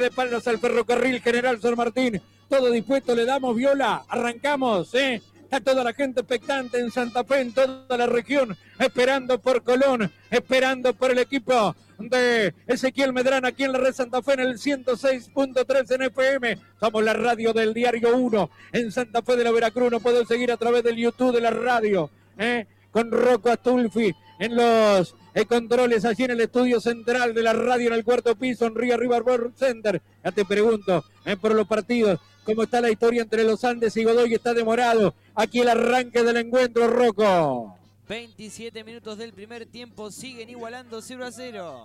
de espaldas al ferrocarril General San Martín. Todo dispuesto, le damos viola, arrancamos, Está toda la gente expectante en Santa Fe, en toda la región, esperando por Colón, esperando por el equipo de Ezequiel Medrano aquí en la red Santa Fe en el 106.3 en FM. Somos la radio del Diario 1 en Santa Fe de la Veracruz. Nos pueden seguir a través del YouTube de la radio, con Rocco Astulfi en los controles allí en el estudio central de la radio en el cuarto piso en Río River World Center. Ya te pregunto, por los partidos, cómo está la historia entre los Andes y Godoy. Está demorado aquí el arranque del encuentro, Rocco. 27 minutos del primer tiempo, siguen igualando 0-0.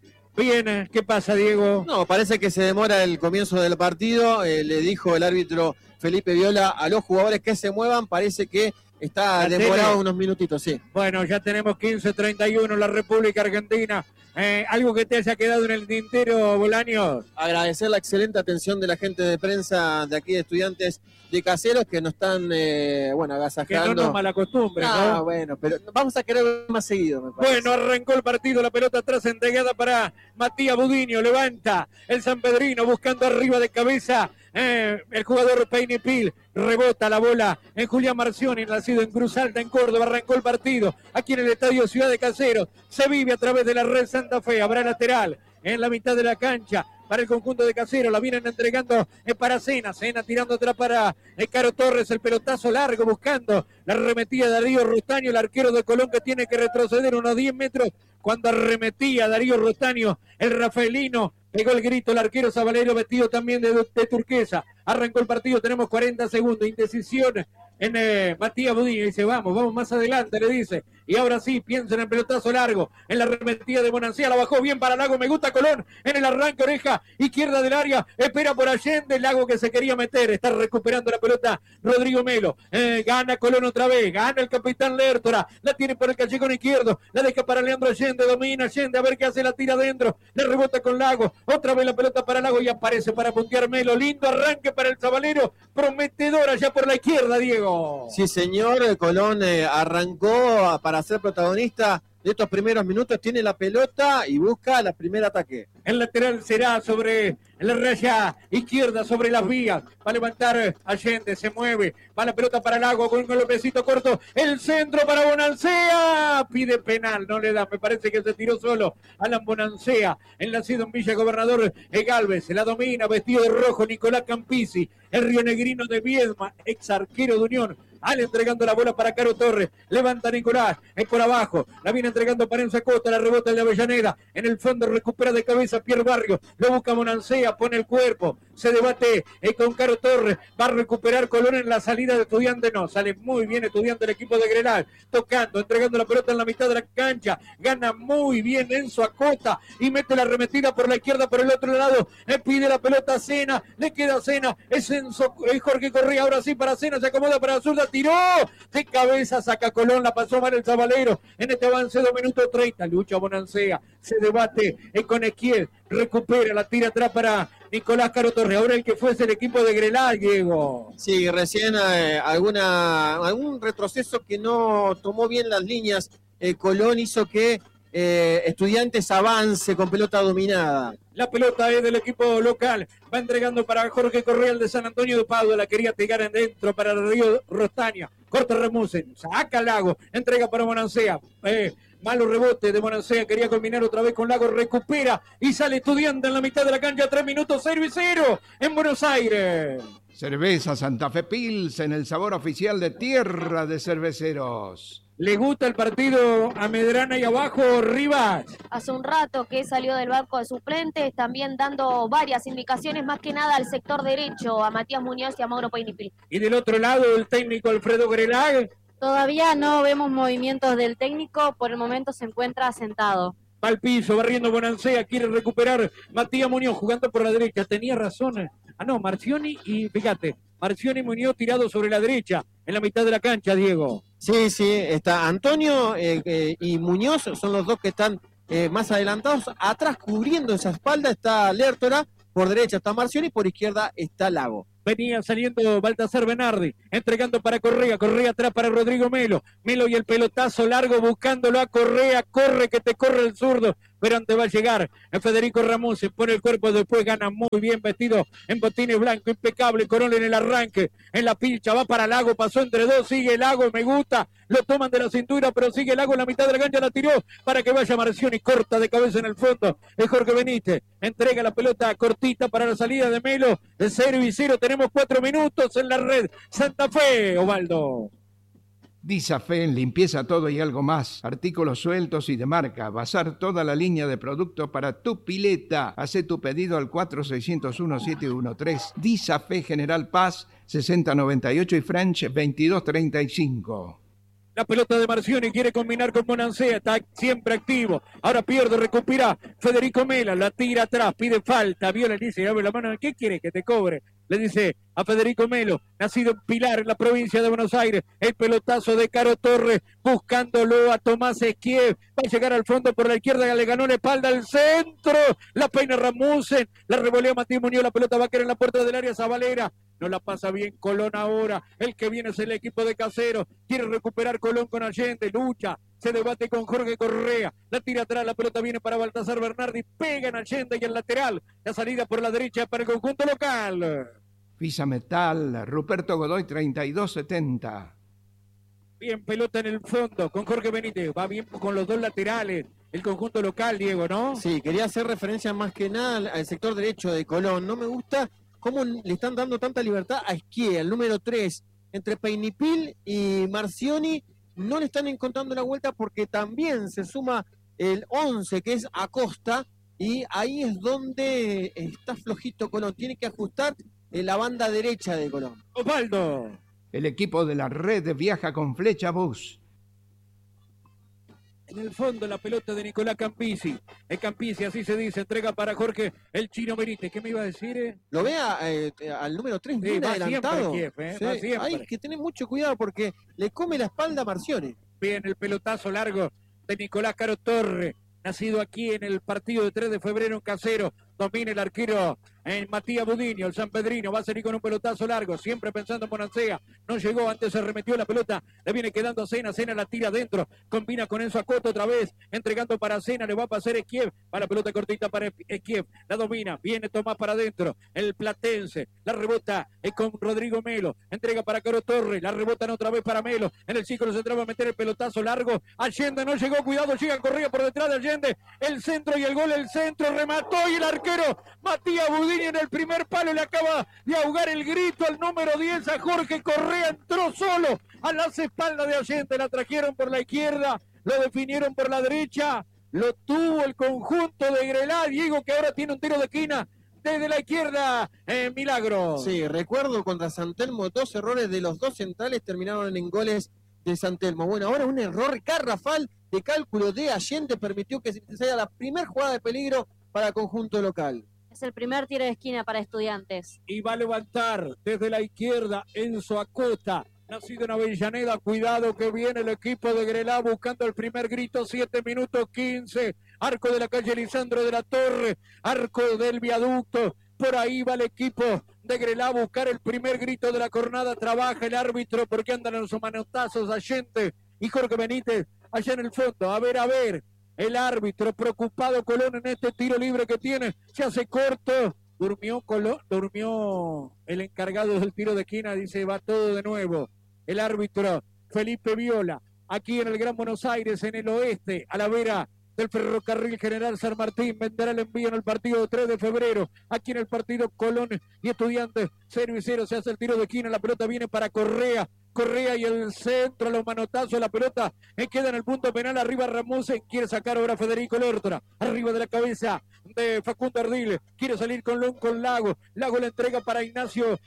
Bien, ¿qué pasa, Diego? No, parece que se demora el comienzo del partido. Le dijo el árbitro Felipe Viola a los jugadores que se muevan. Parece que está demorado unos minutitos, sí. Bueno, ya tenemos 15:31 en la República Argentina. ¿Algo que te haya quedado en el tintero, Bolaños? Agradecer la excelente atención de la gente de prensa de aquí de Estudiantes de Caseros que nos están, agasajando. Que no nos malacostumbren, ¿no? Bueno, pero vamos a querer ver más seguido, me parece. Bueno, arrancó el partido, la pelota atrás entregada para Matías Budiño, levanta el sanpedrino buscando arriba de cabeza el jugador Peinipil, rebota la bola en Julián Marcioni, nacido en Cruz Alta, en Córdoba. Arrancó el partido aquí en el Estadio Ciudad de Caseros, se vive a través de la red Santa Fe. Habrá lateral en la mitad de la cancha para el conjunto de Caseros, la vienen entregando para Cena tirando atrás para Caro Torres, el pelotazo largo buscando la arremetida de Darío Rostaño, el arquero de Colón, que tiene que retroceder unos 10 metros cuando arremetía Darío Rostaño, el rafaelino. Pegó el grito el arquero Zabalero, vestido también de turquesa. Arrancó el partido, tenemos 40 segundos. Indecisión en Matías Budiño. Dice, vamos más adelante, le dice. Y ahora sí, piensa en el pelotazo largo, en la arremetida de Bonancea. La bajó bien para Lago, me gusta Colón. En el arranque, oreja izquierda del área. Espera por Allende, Lago que se quería meter. Está recuperando la pelota Rodrigo Melo. Gana Colón otra vez. Gana el capitán Lertora. La tiene por el callejón izquierdo. La deja para Leandro Allende. Domina Allende. A ver qué hace. La tira adentro. Le rebota con Lago. Otra vez la pelota para Lago y aparece para puntear Melo. Lindo arranque para el Zabalero. Prometedor allá por la izquierda, Diego. Sí, señor. Colón arrancó para ser protagonista de estos primeros minutos. Tiene la pelota y busca el primer ataque. El lateral será sobre la raya izquierda, sobre las vías. Va a levantar Allende, se mueve. Va la pelota para Lago con un golpecito corto. El centro para Bonancea. Pide penal, no le da. Me parece que se tiró solo Alan Bonancea. El nacido en Villa Gobernador Galvez. La domina, vestido de rojo, Nicolás Campisi. El rionegrino de Viedma, ex arquero de Unión. Ale entregando la bola para Caro Torres. Levanta Nicolás. Es por abajo. La viene entregando para Enzo Acosta. La rebota el de Avellaneda. En el fondo recupera de cabeza Pierre Barrio. Lo busca Bonancea. Pone el cuerpo. Se debate con Caro Torres. Va a recuperar Colón en la salida de Estudiante. No. Sale muy bien Estudiante el equipo de Grenal. Tocando. Entregando la pelota en la mitad de la cancha. Gana muy bien Enzo Acosta. Y mete la arremetida por la izquierda. Por el otro lado. Pide la pelota a Cena. Le queda a Cena. Es Jorge Correa. Ahora sí para Cena. Se acomoda para la zurda. Tiró de cabeza, saca Colón, la pasó mal el Zabalero en este avance 2 minutos 30, lucha Bonancea, se debate con Esquiel, recupera, la tira atrás para Nicolás Caro Torres, ahora el que fuese el equipo de Grenal, Diego. Sí, recién algún retroceso que no tomó bien las líneas, Colón hizo que Estudiantes avance con pelota dominada. La pelota es del equipo local. Va entregando para Jorge Correa, el de San Antonio de Padua. La quería pegar en dentro para Darío Rostaña. Corta Remusen. Saca Lago. Entrega para Bonancea. Malo rebote de Bonancea. Quería combinar otra vez con Lago. Recupera. Y sale Estudiante en la mitad de la cancha. 3 minutos 0-0 en Buenos Aires. Cerveza Santa Fe Pilsen, el sabor oficial de tierra de cerveceros. ¿Le gusta el partido a Medrano y abajo, Rivas? Hace un rato que salió del banco de suplentes, también dando varias indicaciones, más que nada al sector derecho, a Matías Muñoz y a Mauro Peinipil. Y del otro lado, el técnico Alfredo Grenal. Todavía no vemos movimientos del técnico, por el momento se encuentra sentado. Va al piso, barriendo Bonancea, quiere recuperar Matías Muñoz, jugando por la derecha. Tenía razón. Marcioni y, fíjate, Marcioni y Muñoz tirados sobre la derecha, en la mitad de la cancha, Diego. Sí, está Antonio y Muñoz, son los dos que están más adelantados. Atrás, cubriendo esa espalda, está Lertora, por derecha está Marcioni, por izquierda está Lago. Venía saliendo Baltasar Bernardi, entregando para Correa, Correa atrás para Rodrigo Melo, Melo y el pelotazo largo buscándolo a Correa, corre que te corre el zurdo, pero antes va a llegar Federico Ramos, se pone el cuerpo, después gana muy bien vestido en botines blancos, impecable, Colón en el arranque, en la pilcha, va para Lago, pasó entre dos, sigue Lago, me gusta, lo toman de la cintura, pero sigue Lago en la mitad de la cancha, la tiró para que vaya Marcioni, corta de cabeza en el fondo, es Jorge Benítez, entrega la pelota cortita para la salida de Melo, de 0-0, tenemos 4 minutos en la red, Santa Fe, Osvaldo. Disafe en limpieza todo y algo más. Artículos sueltos y de marca. Basar toda la línea de productos para tu pileta. Hacé tu pedido al 4601-713. Disafe General Paz 6098 y French 2235. La pelota de Marcioni quiere combinar con Bonancea, está siempre activo. Ahora pierde, recupera Federico Mela, la tira atrás, pide falta. Viola le dice, abre la mano, ¿qué quieres que te cobre? Le dice a Federico Melo, nacido en Pilar, en la provincia de Buenos Aires, el pelotazo de Caro Torres, buscándolo a Tomás Esquiev, va a llegar al fondo por la izquierda, le ganó la espalda al centro, la peina Ramusen, la revolea Matías Muñoz, la pelota va a caer en la puerta del área Zabalera, no la pasa bien Colón ahora, el que viene es el equipo de Casero, quiere recuperar Colón con Allende, lucha, se debate con Jorge Correa, la tira atrás, la pelota viene para Baltasar Bernardi, pega en Allende y el lateral, la salida por la derecha para el conjunto local. Fisa Metal, Ruperto Godoy 3270. Bien, pelota en el fondo con Jorge Benítez, va bien con los dos laterales, el conjunto local, Diego, ¿no? Sí, quería hacer referencia más que nada al sector derecho de Colón, no me gusta cómo le están dando tanta libertad a Esquiel, el número 3, entre Peinipil y Marcioni, no le están encontrando la vuelta porque también se suma el 11 que es Acosta y ahí es donde está flojito Colón, tiene que ajustar la banda derecha de Colón. Osvaldo. El equipo de la red viaja con Flecha Bus. En el fondo la pelota de Nicolás Campisi. El Campisi, así se dice, entrega para Jorge el Chino Benítez. ¿Qué me iba a decir? Lo vea al número 3 bien va adelantado. siempre, Kiev, va siempre. Hay que tener mucho cuidado porque le come la espalda a Marcioni. Bien, el pelotazo largo de Nicolás Caro Torre, nacido aquí en el partido de 3 de febrero en Casero. Domina el arquero en Matías Budiño, el sanpedrino, va a salir con un pelotazo largo, siempre pensando en Bonancea, no llegó, antes se remetió la pelota, le viene quedando a Sena, Sena la tira adentro, combina con Enzo Acoto otra vez, entregando para Sena, le va a pasar Esquiev, para la pelota cortita para Esquiev, la domina, viene Tomás para adentro, el platense, la rebota con Rodrigo Melo, entrega para Caro Torres, la rebotan otra vez para Melo, en el círculo central va a meter el pelotazo largo, Allende no llegó, cuidado, llega Correa por detrás de Allende, el centro y el gol, el centro, remató y el arquero Matías Budiño en el primer palo le acaba de ahogar el grito al número 10 a Jorge Correa, entró solo a las espaldas de Allende, la trajeron por la izquierda, lo definieron por la derecha, lo tuvo el conjunto de Grelá, Diego, que ahora tiene un tiro de esquina desde la izquierda, Milagro. Sí, recuerdo contra San Telmo, 2 errores de los 2 centrales terminaron en goles de San Telmo. Bueno, ahora un error garrafal de cálculo de Allende permitió que se sea la primera jugada de peligro para el conjunto local. Es el primer tiro de esquina para Estudiantes. Y va a levantar desde la izquierda Enzo Acosta, nacido en Avellaneda. Cuidado que viene el equipo de Grelá buscando el primer grito, 7 minutos 15. Arco de la calle Lisandro de la Torre, arco del viaducto. Por ahí va el equipo de Grelá a buscar el primer grito de la jornada. Trabaja el árbitro porque andan en los manotazos Allende y Jorge Benítez allá en el fondo. A ver. El árbitro preocupado, Colón en este tiro libre que tiene, se hace corto, durmió Colón, durmió el encargado del tiro de esquina, dice va todo de nuevo. El árbitro Felipe Viola, aquí en el Gran Buenos Aires, en el oeste, a la vera del Ferrocarril General San Martín, vendrá el envío en el partido de 3 de febrero, aquí en el partido Colón y Estudiantes, 0-0, se hace el tiro de esquina, la pelota viene para Correa y el centro, los manotazos, la pelota queda en el punto penal, arriba Ramusen, quiere sacar ahora Federico Lortra, arriba de la cabeza de Facundo Ardiles, quiere salir con Lago le entrega para Ignacio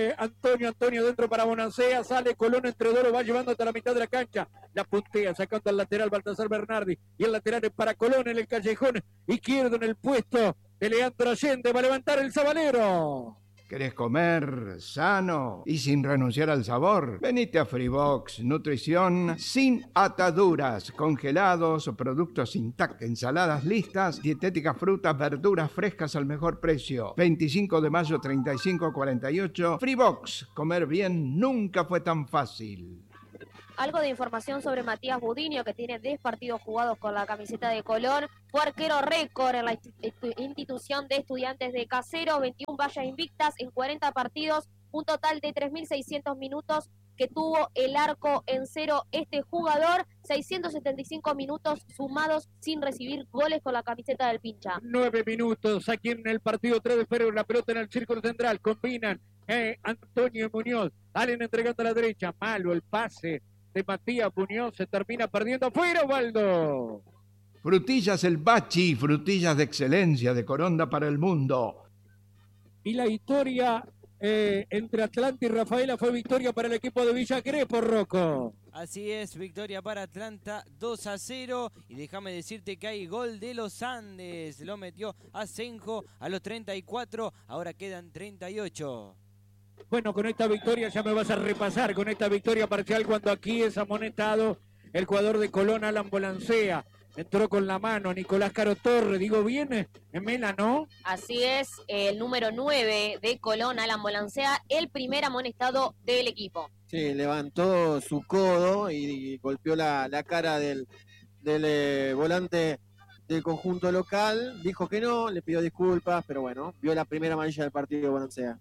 Antonio dentro para Bonancea, sale Colón entre dos, lo va llevando hasta la mitad de la cancha, la puntea, sacando al lateral Baltasar Bernardi, y el lateral es para Colón en el callejón izquierdo en el puesto de Leandro Allende, va a levantar el Sabalero. ¿Querés comer sano y sin renunciar al sabor? Venite a Freebox, nutrición sin ataduras, congelados, productos intactos, ensaladas listas, dietéticas, frutas, verduras frescas al mejor precio. 25 de mayo, 3548. Freebox, comer bien nunca fue tan fácil. algo de información sobre Matías Budiño, que tiene 10 partidos jugados con la camiseta de Colón. Fue arquero récord en la institución de Estudiantes de Caseros, 21 vallas invictas en 40 partidos, un total de 3.600 minutos que tuvo el arco en cero este jugador, 675 minutos sumados sin recibir goles con la camiseta del Pincha. 9 minutos aquí en el partido 3 de febrero, la pelota en el círculo central, combinan Antonio Muñoz, salen entregando a la derecha, malo el pase de Matías Muñoz, se termina perdiendo, fuera Osvaldo. Frutillas El Bachi, frutillas de excelencia de Coronda para el mundo. Y la historia entre Atlanta y Rafaela fue victoria para el equipo de Villa Crespo, Rocco. Así es, victoria para Atlanta 2-0. Y déjame decirte que hay gol de los Andes. Lo metió Asenjo a los 34, ahora quedan 38. Bueno, con esta victoria ya me vas a repasar, con esta victoria parcial cuando aquí es amonestado el jugador de Colón, Alan Bolancea. Entró con la mano Nicolás Caro Torre, digo bien, Mela, ¿no? Así es, el número 9 de Colón, Alan Bolancea, el primer amonestado del equipo. Sí, levantó su codo y golpeó la cara del volante del conjunto local. Dijo que no, le pidió disculpas, pero bueno, vio la primera amarilla del partido de Bolancea.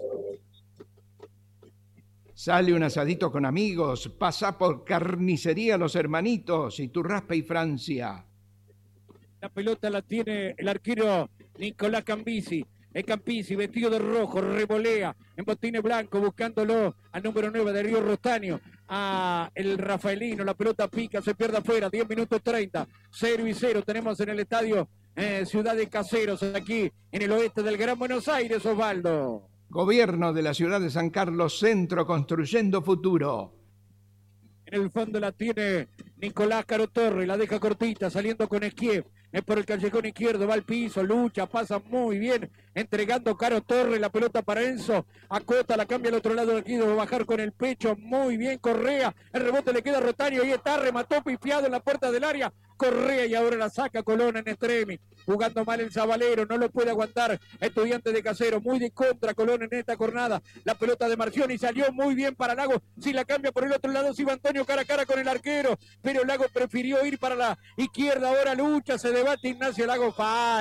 Sale un asadito con amigos, pasa por Carnicería Los Hermanitos, Iturraspe y Francia. La pelota la tiene el arquero Nicolás Campisi. Campisi, vestido de rojo, revolea en botines blancos, buscándolo al número 9 de Río Rostaño, a el rafaelino, la pelota pica, se pierde afuera, 10 minutos 30, 0-0, tenemos en el estadio Ciudad de Caseros, aquí en el oeste del Gran Buenos Aires, Osvaldo. Gobierno de la ciudad de San Carlos Centro, construyendo futuro. En el fondo la tiene Nicolás Caro Torre, la deja cortita, saliendo con Esquief. Es por el callejón izquierdo, va al piso, lucha, pasa muy bien, entregando Caro Torre, la pelota para Enzo, acota, la cambia al otro lado aquí, debe bajar con el pecho, muy bien Correa, el rebote le queda a Rotario, ahí está, remató pifiado en la puerta del área, Correa y ahora la saca Colón en extremi, jugando mal el Zabalero, no lo puede aguantar Estudiantes de Casero, muy de contra Colón en esta jornada, la pelota de Marcioni salió muy bien para Lago, si la cambia por el otro lado, si va Antonio cara a cara con el arquero, pero Lago prefirió ir para la izquierda, ahora lucha, se debate Ignacio Lago,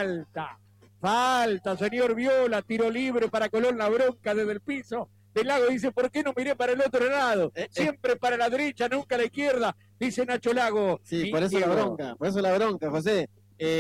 falta, señor Viola, tiro libre para Colón, la bronca desde el piso. El Lago dice, ¿por qué no miré para el otro lado? Siempre para la derecha, nunca a la izquierda, dice Nacho Lago. Sí, por eso la bronca, José.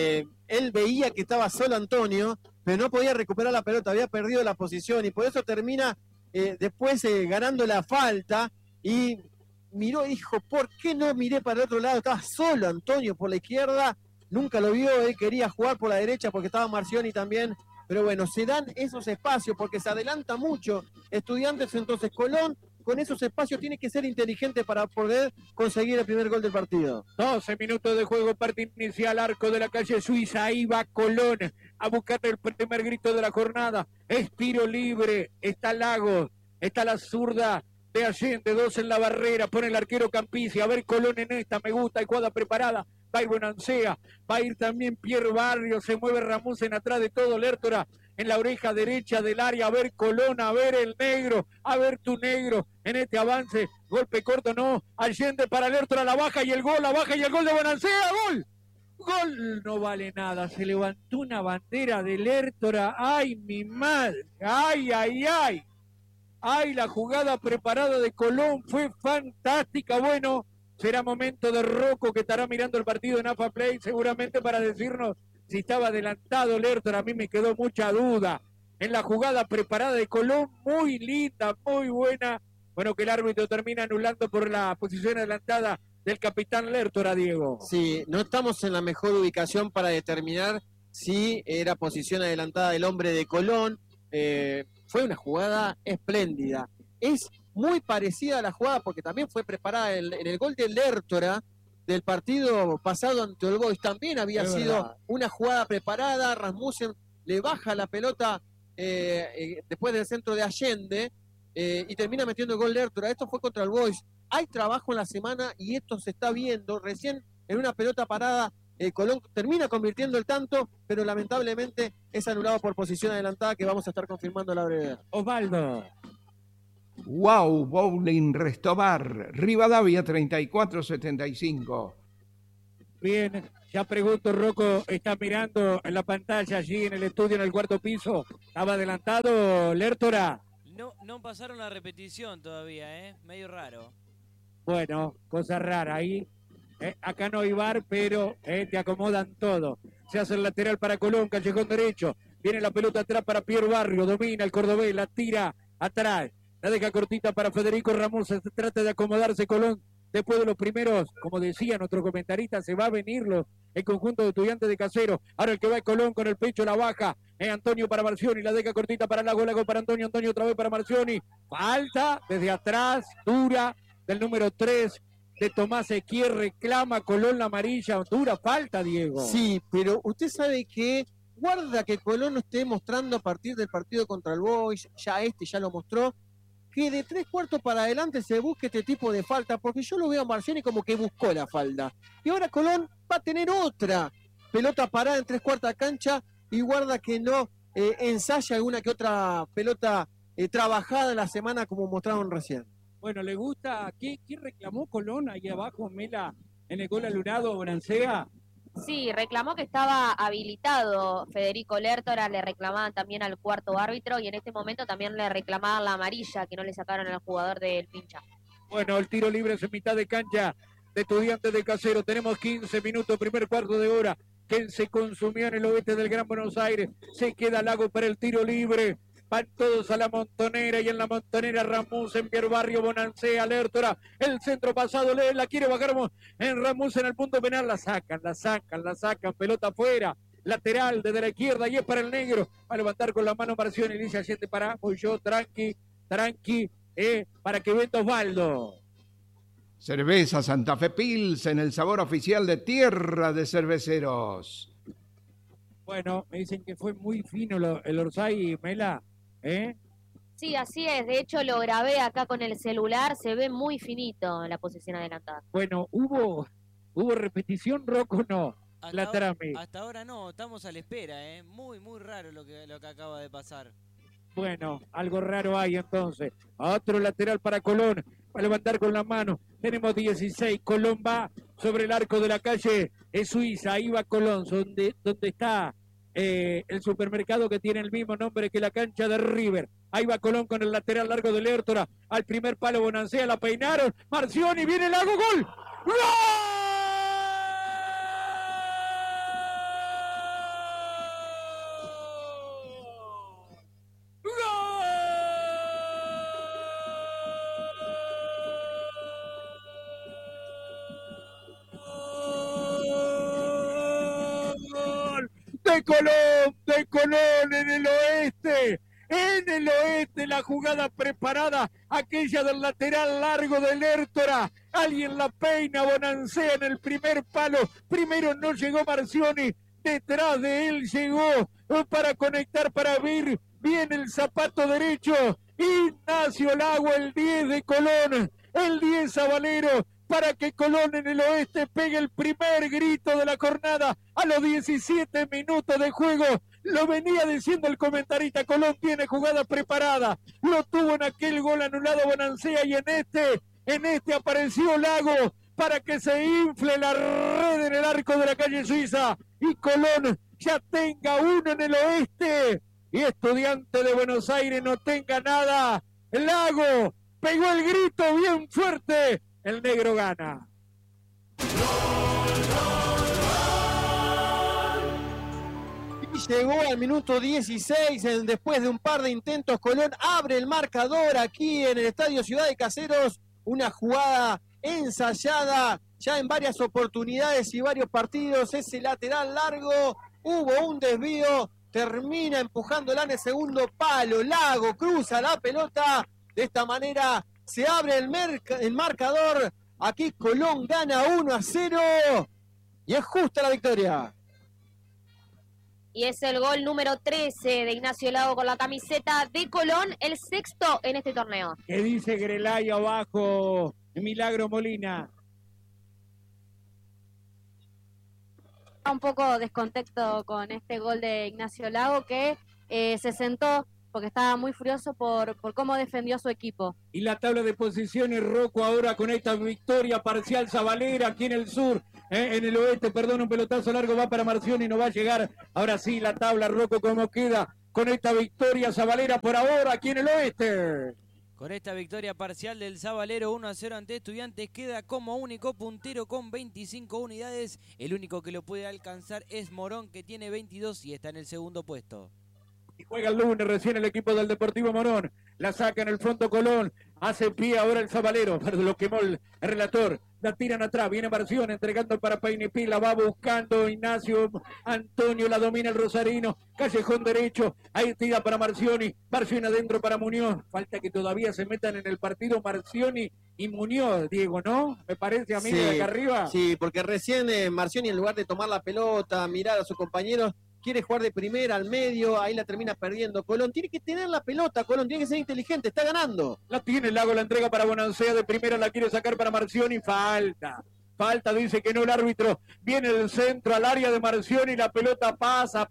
Él veía que estaba solo Antonio, pero no podía recuperar la pelota, había perdido la posición y por eso termina después ganando la falta y miró y dijo, ¿por qué no miré para el otro lado? Estaba solo Antonio por la izquierda, nunca lo vio, quería jugar por la derecha porque estaba Marcioni también. Pero bueno, se dan esos espacios porque se adelanta mucho Estudiantes, entonces Colón con esos espacios tiene que ser inteligente para poder conseguir el primer gol del partido. 12 minutos de juego, parte inicial, arco de la calle Suiza, ahí va Colón a buscar el primer grito de la jornada, es tiro libre, está Lagos, está la zurda de Allende, 2 en la barrera, pone el arquero Campisi, a ver Colón en esta, me gusta, hay jugada preparada, va a ir Bonancea, va a ir también Pierre Barrio, se mueve Ramusen atrás de todo, Lertora en la oreja derecha del área, a ver Colón, a ver el negro, a ver tu negro en este avance, golpe corto, no, Allende para Lertora, la baja y el gol, de Bonancea, gol, no vale nada, se levantó una bandera de Lertora, ay mi madre, ay, la jugada preparada de Colón fue fantástica, bueno, será momento de Rocco que estará mirando el partido en AFA Play seguramente para decirnos si estaba adelantado Lertora. A mí me quedó mucha duda en la jugada preparada de Colón, muy linda, muy buena. Bueno, que el árbitro termina anulando por la posición adelantada del capitán Lertora, Diego. Sí, no estamos en la mejor ubicación para determinar si era posición adelantada del hombre de Colón. Fue una jugada espléndida. Es muy parecida a la jugada porque también fue preparada en el gol de Lertora del partido pasado ante All Boys. También había sido una jugada preparada. Rasmussen le baja la pelota después del centro de Allende y termina metiendo el gol Lertora. Esto fue contra All Boys. Hay trabajo en la semana y esto se está viendo. Recién en una pelota parada Colón termina convirtiendo el tanto, pero lamentablemente es anulado por posición adelantada que vamos a estar confirmando a la brevedad. Osvaldo. Wow Bowling Restobar, Rivadavia 3475. Bien, ya pregunto, Rocco, está mirando en la pantalla allí en el estudio en el cuarto piso. ¿Estaba adelantado Lertora? No pasaron la repetición todavía, medio raro. Bueno, cosa rara ahí. Acá no hay VAR, pero te acomodan todo. Se hace el lateral para Colón, callejón derecho. Viene la pelota atrás para Pierre Barrio, domina el cordobés, la tira atrás. La deja cortita para Federico Ramos, se trata de acomodarse Colón. Después de los primeros, como decía nuestro comentarista, se va a venir el conjunto de Estudiantes de Casero. Ahora el que va es Colón con el pecho, la baja. Antonio para Marcioni, la deja cortita para Lago para Antonio, Antonio otra vez para Marcioni. Falta desde atrás, dura, del número 3 de Tomás Equier, reclama Colón la amarilla. Dura falta, Diego. Sí, pero usted sabe que guarda que Colón no esté mostrando a partir del partido contra el Boys, ya lo mostró, que de 3/4 para adelante se busque este tipo de falta, porque yo lo veo a Marcioni como que buscó la falta. Y ahora Colón va a tener otra pelota parada en 3/4 cancha y guarda que no ensaya alguna que otra pelota trabajada en la semana como mostraron recién. Bueno, ¿le gusta? ¿Quién reclamó Colón ahí abajo, Mela, en el gol anulado, Bonancea? Sí, reclamó que estaba habilitado Federico Lertora, le reclamaban también al cuarto árbitro y en este momento también le reclamaban la amarilla que no le sacaron al jugador del Pincha. Bueno, el tiro libre es en mitad de cancha de Estudiantes de Casero. Tenemos 15 minutos, primer cuarto de hora que se consumió en el oeste del Gran Buenos Aires. Se queda Lago para el tiro libre. Van todos a la Montonera y en la Montonera Ramos en Pierre Barrio, Bonancea, Lertora, el centro pasado, la quiere bajar en Ramos en el punto penal, la sacan, pelota afuera, lateral desde la izquierda y es para el negro, va a levantar con la mano Marcioni y dice Allende para, voy yo, tranqui, para que vente Osvaldo. Cerveza Santa Fe Pilsen, el sabor oficial de Tierra de Cerveceros. Bueno, me dicen que fue muy fino el Orsay, Mela. Sí, así es. De hecho, lo grabé acá con el celular. Se ve muy finito en la posición adelantada. Bueno, ¿hubo repetición, Rocco? No. Hasta ahora no. Estamos a la espera, Muy, muy raro lo que acaba de pasar. Bueno, algo raro hay entonces. Otro lateral para Colón. Va a levantar con la mano. Tenemos 16. Colón va sobre el arco de la calle Suiza. Ahí va Colón, donde está el supermercado que tiene el mismo nombre que la cancha de River. Ahí va Colón con el lateral largo de Lertora. Al primer palo Bonancea, la peinaron. Marcioni, viene el Lago, gol. ¡Gol! De Colón en el oeste, la jugada preparada, aquella del lateral largo de Lertora, alguien la peina, Bonancea en el primer palo, primero no llegó Marcioni, detrás de él llegó para conectar, para abrir bien el zapato derecho, Ignacio Lago, el 10 de Colón, el 10 Sabalero, para que Colón en el oeste pegue el primer grito de la jornada a los 17 minutos de juego. Lo venía diciendo el comentarista, Colón tiene jugada preparada, lo tuvo en aquel gol anulado Bonancea y en este apareció Lago para que se infle la red en el arco de la calle Suiza y Colón ya tenga uno en el oeste y Estudiante de Buenos Aires no tenga nada. Lago pegó el grito bien fuerte. El negro gana. Y llegó al minuto 16, después de un par de intentos, Colón abre el marcador aquí en el Estadio Ciudad de Caseros. Una jugada ensayada ya en varias oportunidades y varios partidos. Ese lateral largo, hubo un desvío, termina empujándola en el segundo palo. Lago cruza la pelota, de esta manera se abre el marcador. Aquí Colón gana 1-0 y es justa la victoria. Y es el gol número 13 de Ignacio Lago con la camiseta de Colón, el sexto en este torneo. ¿Qué dice Grelay abajo? Milagro Molina. Un poco descontexto con este gol de Ignacio Lago que se sentó porque estaba muy furioso por cómo defendió a su equipo. Y la tabla de posiciones, Rocco, ahora con esta victoria parcial Zabalera aquí en el sur, en el oeste, perdón, un pelotazo largo va para Marcioni, no va a llegar. Ahora sí, la tabla, Rocco, ¿cómo queda con esta victoria Zabalera por ahora aquí en el oeste? Con esta victoria parcial del Zabalero 1-0 ante Estudiantes, queda como único puntero con 25 unidades. El único que lo puede alcanzar es Morón, que tiene 22 y está en el segundo puesto. Y juega el lunes recién el equipo del Deportivo Morón. La saca en el fondo Colón. Hace pie ahora el Zabalero. Pero lo quemó el relator. La tiran atrás. Viene Marción entregando para Painipil. La va buscando Ignacio Antonio. La domina el Rosarino. Callejón derecho. Ahí tira para Marcioni. Marcioni adentro para Muñoz. Falta que todavía se metan en el partido Marcioni y Muñoz, Diego, ¿no? Me parece a mí de acá arriba. Sí, porque recién Marcioni, en lugar de tomar la pelota, mirar a sus compañeros, quiere jugar de primera al medio, ahí la termina perdiendo. Colón tiene que tener la pelota, Colón tiene que ser inteligente, está ganando. La tiene Lago, la entrega para Bonancea de primera, la quiere sacar para Marcioni, falta, dice que no el árbitro. Viene del centro al área de Marcioni, la pelota pasa,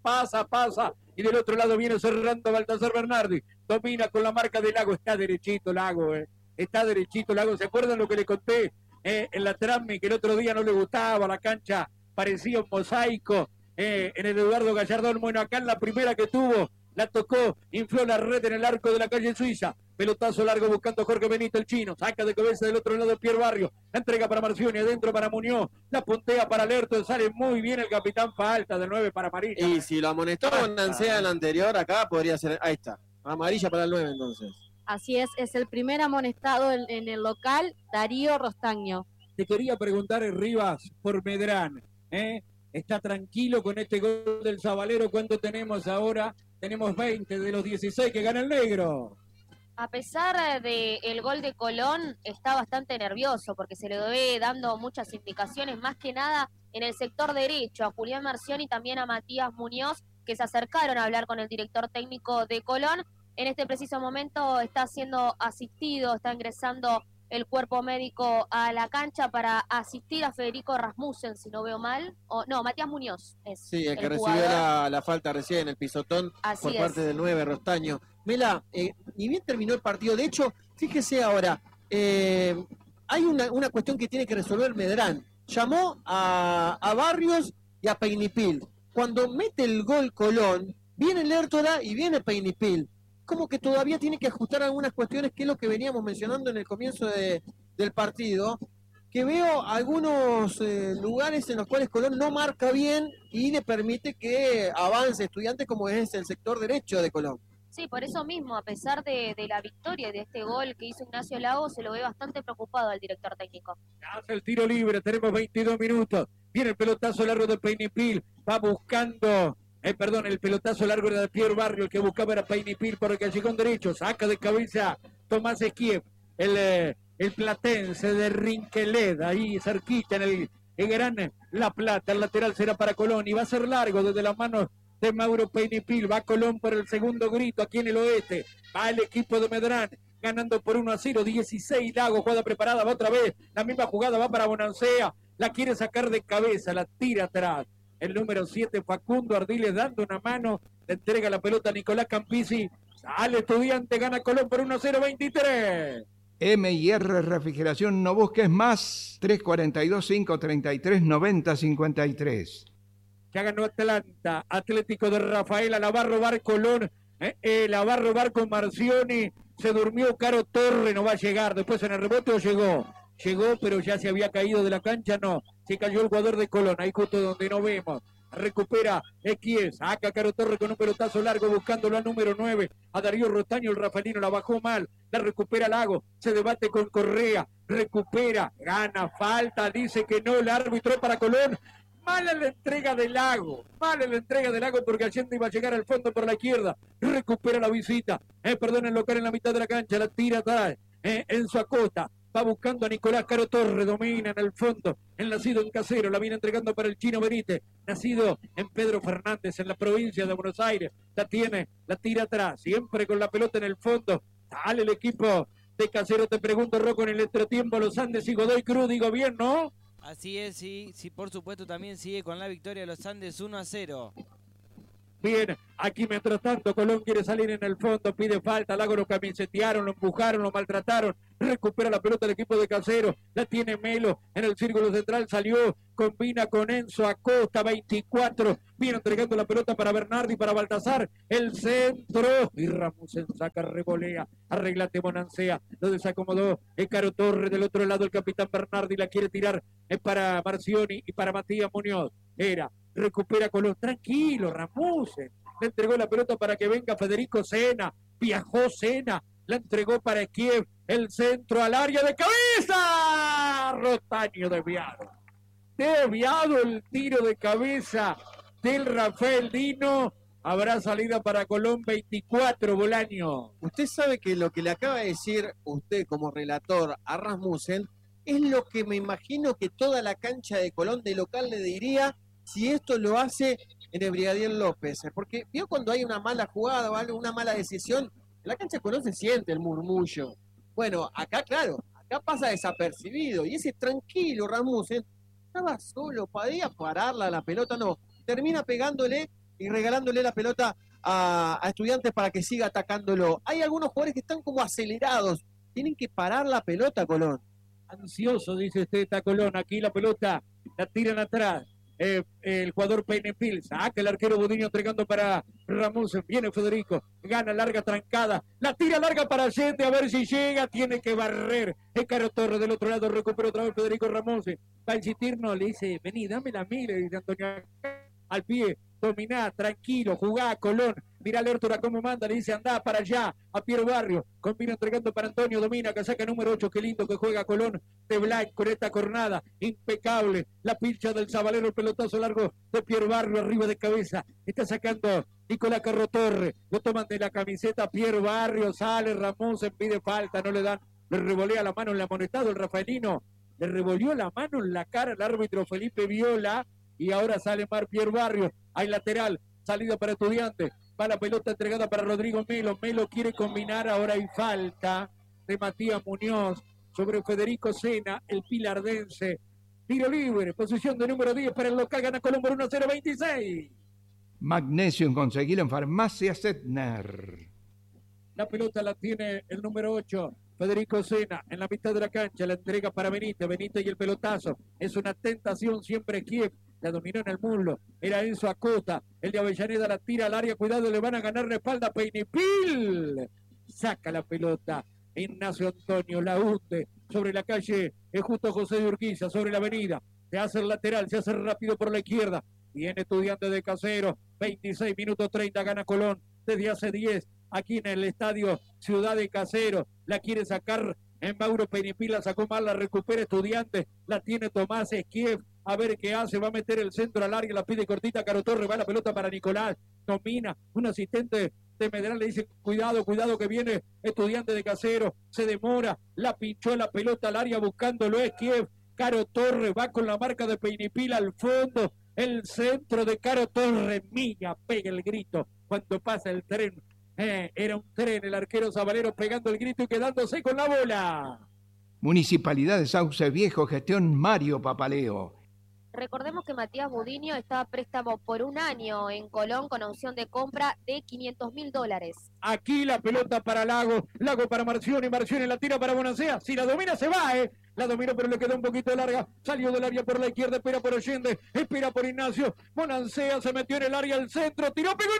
y del otro lado viene cerrando Baltasar Bernardi, domina con la marca de Lago, está derechito Lago, está derechito Lago. ¿Se acuerdan lo que le conté en la Trami, que el otro día no le gustaba, la cancha parecía un mosaico? En el Eduardo Gallardón, bueno, acá en la primera que tuvo, la tocó, infló la red en el arco de la calle Suiza, pelotazo largo buscando a Jorge Benito, el chino, saca de cabeza del otro lado Pierre Barrio, la entrega para Marcioni, adentro para Muñoz, la puntea para Lerto, sale muy bien el capitán, falta de 9 para Marilla. Y si lo amonestó Bonancea en la anterior, acá podría ser, ahí está, amarilla para el 9 entonces. Así es el primer amonestado en el local, Darío Rostaño. Te quería preguntar, Rivas, por Medrán, ¿está tranquilo con este gol del Zabalero? ¿Cuánto tenemos ahora? Tenemos 20 de los 16 que gana el negro. A pesar del gol de Colón, está bastante nervioso porque se le ve dando muchas indicaciones, más que nada en el sector derecho, a Julián Marcioni y también a Matías Muñoz, que se acercaron a hablar con el director técnico de Colón. En este preciso momento está siendo asistido, está ingresando el cuerpo médico a la cancha para asistir a Federico Rasmussen, si no veo mal. No, Matías Muñoz es sí, el que recibió la falta recién, el pisotón. Así por es. Parte del 9, Rostaño. Mela, ni bien terminó el partido. De hecho, fíjese ahora, hay una cuestión que tiene que resolver Medrán. Llamó a Barrios y a Painipil. Cuando mete el gol Colón, viene Lertora y viene Painipil. Como que todavía tiene que ajustar algunas cuestiones, que es lo que veníamos mencionando en el comienzo del partido, que veo algunos lugares en los cuales Colón no marca bien y le permite que avance Estudiantes, como es el sector derecho de Colón. Sí, por eso mismo, a pesar de la victoria y de este gol que hizo Ignacio Lago, se lo ve bastante preocupado al director técnico. Hace el tiro libre, tenemos 22 minutos, viene el pelotazo largo de Painipil, va buscando... el pelotazo largo era de Pierre Barrio, el que buscaba era Painipil por el callejón derecho, saca de cabeza Tomás Esquiev, el platense de Rinqueled, ahí cerquita en el Gran La Plata, el lateral será para Colón y va a ser largo desde las manos de Mauro Painipil, va Colón por el segundo grito aquí en el oeste, va el equipo de Medrán, ganando por 1-0, 16 Lago, jugada preparada, va otra vez, la misma jugada va para Bonancea, la quiere sacar de cabeza, la tira atrás. El número 7, Facundo Ardiles, dando una mano, le entrega la pelota a Nicolás Campisi, sale Estudiante, gana Colón por 1-0, 23. M&R Refrigeración, no busques más, 342-533-9053. Ya ganó Atlanta, Atlético de Rafaela, la va a robar Colón, la va a robar con Marcioni, se durmió Caro Torre, no va a llegar, después en el rebote o llegó, pero ya se había caído de la cancha, no, se cayó el jugador de Colón, ahí justo donde no vemos, recupera Equies, saca Caro Torre con un pelotazo largo buscándolo al número 9, a Darío Rostaño, el rafaelino la bajó mal, la recupera Lago, se debate con Correa, recupera, gana, falta, dice que no, el árbitro para Colón. Mala la entrega de Lago porque Allende iba a llegar al fondo por la izquierda, recupera la visita, el local en la mitad de la cancha, la tira atrás, Enzo Acosta, va buscando a Nicolás Caro Torre, domina en el fondo, el nacido en Casero, la viene entregando para el Chino Benítez, nacido en Pedro Fernández, en la provincia de Buenos Aires, la tiene, la tira atrás, siempre con la pelota en el fondo, sale el equipo de Casero, te pregunto, Rocco, en el entretiempo, los Andes y Godoy Cruz, digo bien, ¿no? Así es, sí, por supuesto también sigue con la victoria de los Andes 1-0. Bien, aquí mientras tanto Colón quiere salir en el fondo, pide falta, Lago lo camisetearon, lo empujaron, lo maltrataron, recupera la pelota el equipo de Casero, la tiene Melo en el círculo central, salió, combina con Enzo Acosta, 24, viene entregando la pelota para Bernardi, para Baltasar, el centro, y Ramusen saca, revolea, arreglate Bonancea, lo desacomodó, Caro Torre del otro lado, el capitán Bernardi la quiere tirar para Marcioni y para Matías Muñoz, recupera Colón, tranquilo Ramusen, le entregó la pelota para que venga Federico Sena, viajó Sena, la entregó para Kiev, el centro al área de cabeza, Rotaño desviado el tiro de cabeza del Rafael Dino, habrá salida para Colón, 24, Bolaño. Usted sabe que lo que le acaba de decir usted como relator a Rasmussen es lo que me imagino que toda la cancha de Colón de local le diría si esto lo hace en el Brigadier López, porque vio cuando hay una mala jugada o algo, una mala decisión, en la cancha de Colón se siente el murmullo. Bueno, acá claro, acá pasa desapercibido, y ese tranquilo Rasmussen estaba solo, podía pararla la pelota, no, termina pegándole y regalándole la pelota a Estudiantes para que siga atacándolo. Hay algunos jugadores que están como acelerados, tienen que parar la pelota Colón. Ansioso, dice usted, está Colón, aquí la pelota, la tiran atrás. El jugador Peinepil, saca el arquero Budiño entregando para Ramusen, viene Federico, gana larga trancada, la tira larga para Allende, a ver si llega, tiene que barrer, Caro Torre del otro lado, recupera otra vez Federico Ramusen, va a insistir, no, le dice, vení, dame la mira, dice Antonio, al pie, dominá, tranquilo, jugá, Colón, mirá a Lertora cómo manda, le dice, andá para allá, a Piero Barrio, combina entregando para Antonio, domina, casaca número 8, qué lindo que juega Colón, de Blanc, con esta cornada, impecable, la pincha del Zabalero, el pelotazo largo de Piero Barrio, arriba de cabeza, está sacando Nicolás Carro Torre, lo toman de la camiseta, Piero Barrio, sale, Ramón se pide falta, no le dan, le revolea la mano en el amonestado, el rafaelino, le revolvió la mano en la cara al árbitro Felipe Viola, y ahora sale Piero Barrio, hay lateral, salida para Estudiantes, va la pelota entregada para Rodrigo Melo, Melo quiere combinar, ahora hay falta de Matías Muñoz sobre Federico Sena, el pilardense, tiro libre, posición de número 10 para el local, gana Colón por 1-0, 26. Magnesio, conseguilo en Farmacia Setner. La pelota la tiene el número 8, Federico Sena, en la mitad de la cancha, la entrega para Benítez y el pelotazo, es una tentación siempre Kiev, la dominó en el muslo, era Enzo Acosta, el de Avellaneda la tira al área, cuidado, le van a ganar la espalda, Peinepil, saca la pelota, Ignacio Antonio la hunde sobre la calle, es justo José de Urquiza, sobre la avenida, se hace el lateral, se hace rápido por la izquierda, viene Estudiantes de Casero, 26 minutos 30, gana Colón, desde hace 10, aquí en el estadio Ciudad de Casero, la quiere sacar en Mauro Peinepil, la sacó mal, la recupera Estudiantes, la tiene Tomás Esquiev, a ver qué hace, va a meter el centro al área, la pide cortita, Caro Torre, va la pelota para Nicolás, domina, un asistente de Medellín le dice, cuidado que viene Estudiante de Casero, se demora, la pinchó la pelota al área buscándolo Esquiev, Caro Torre va con la marca de Peinepil al fondo, el centro de Caro Torre, mía, pega el grito cuando pasa el tren, era un tren, el arquero Zabalero pegando el grito y quedándose con la bola. Municipalidad de Sauce Viejo, gestión Mario Papaleo. Recordemos que Matías Budiño está a préstamo por 1 año en Colón con opción de compra de $500.000. Aquí la pelota para Lago para Marcioni la tira para Bonancea, si la domina se va, la dominó pero le quedó un poquito larga, salió del área por la izquierda, espera por Allende, espera por Ignacio, Bonancea se metió en el área al centro, tiró, pegó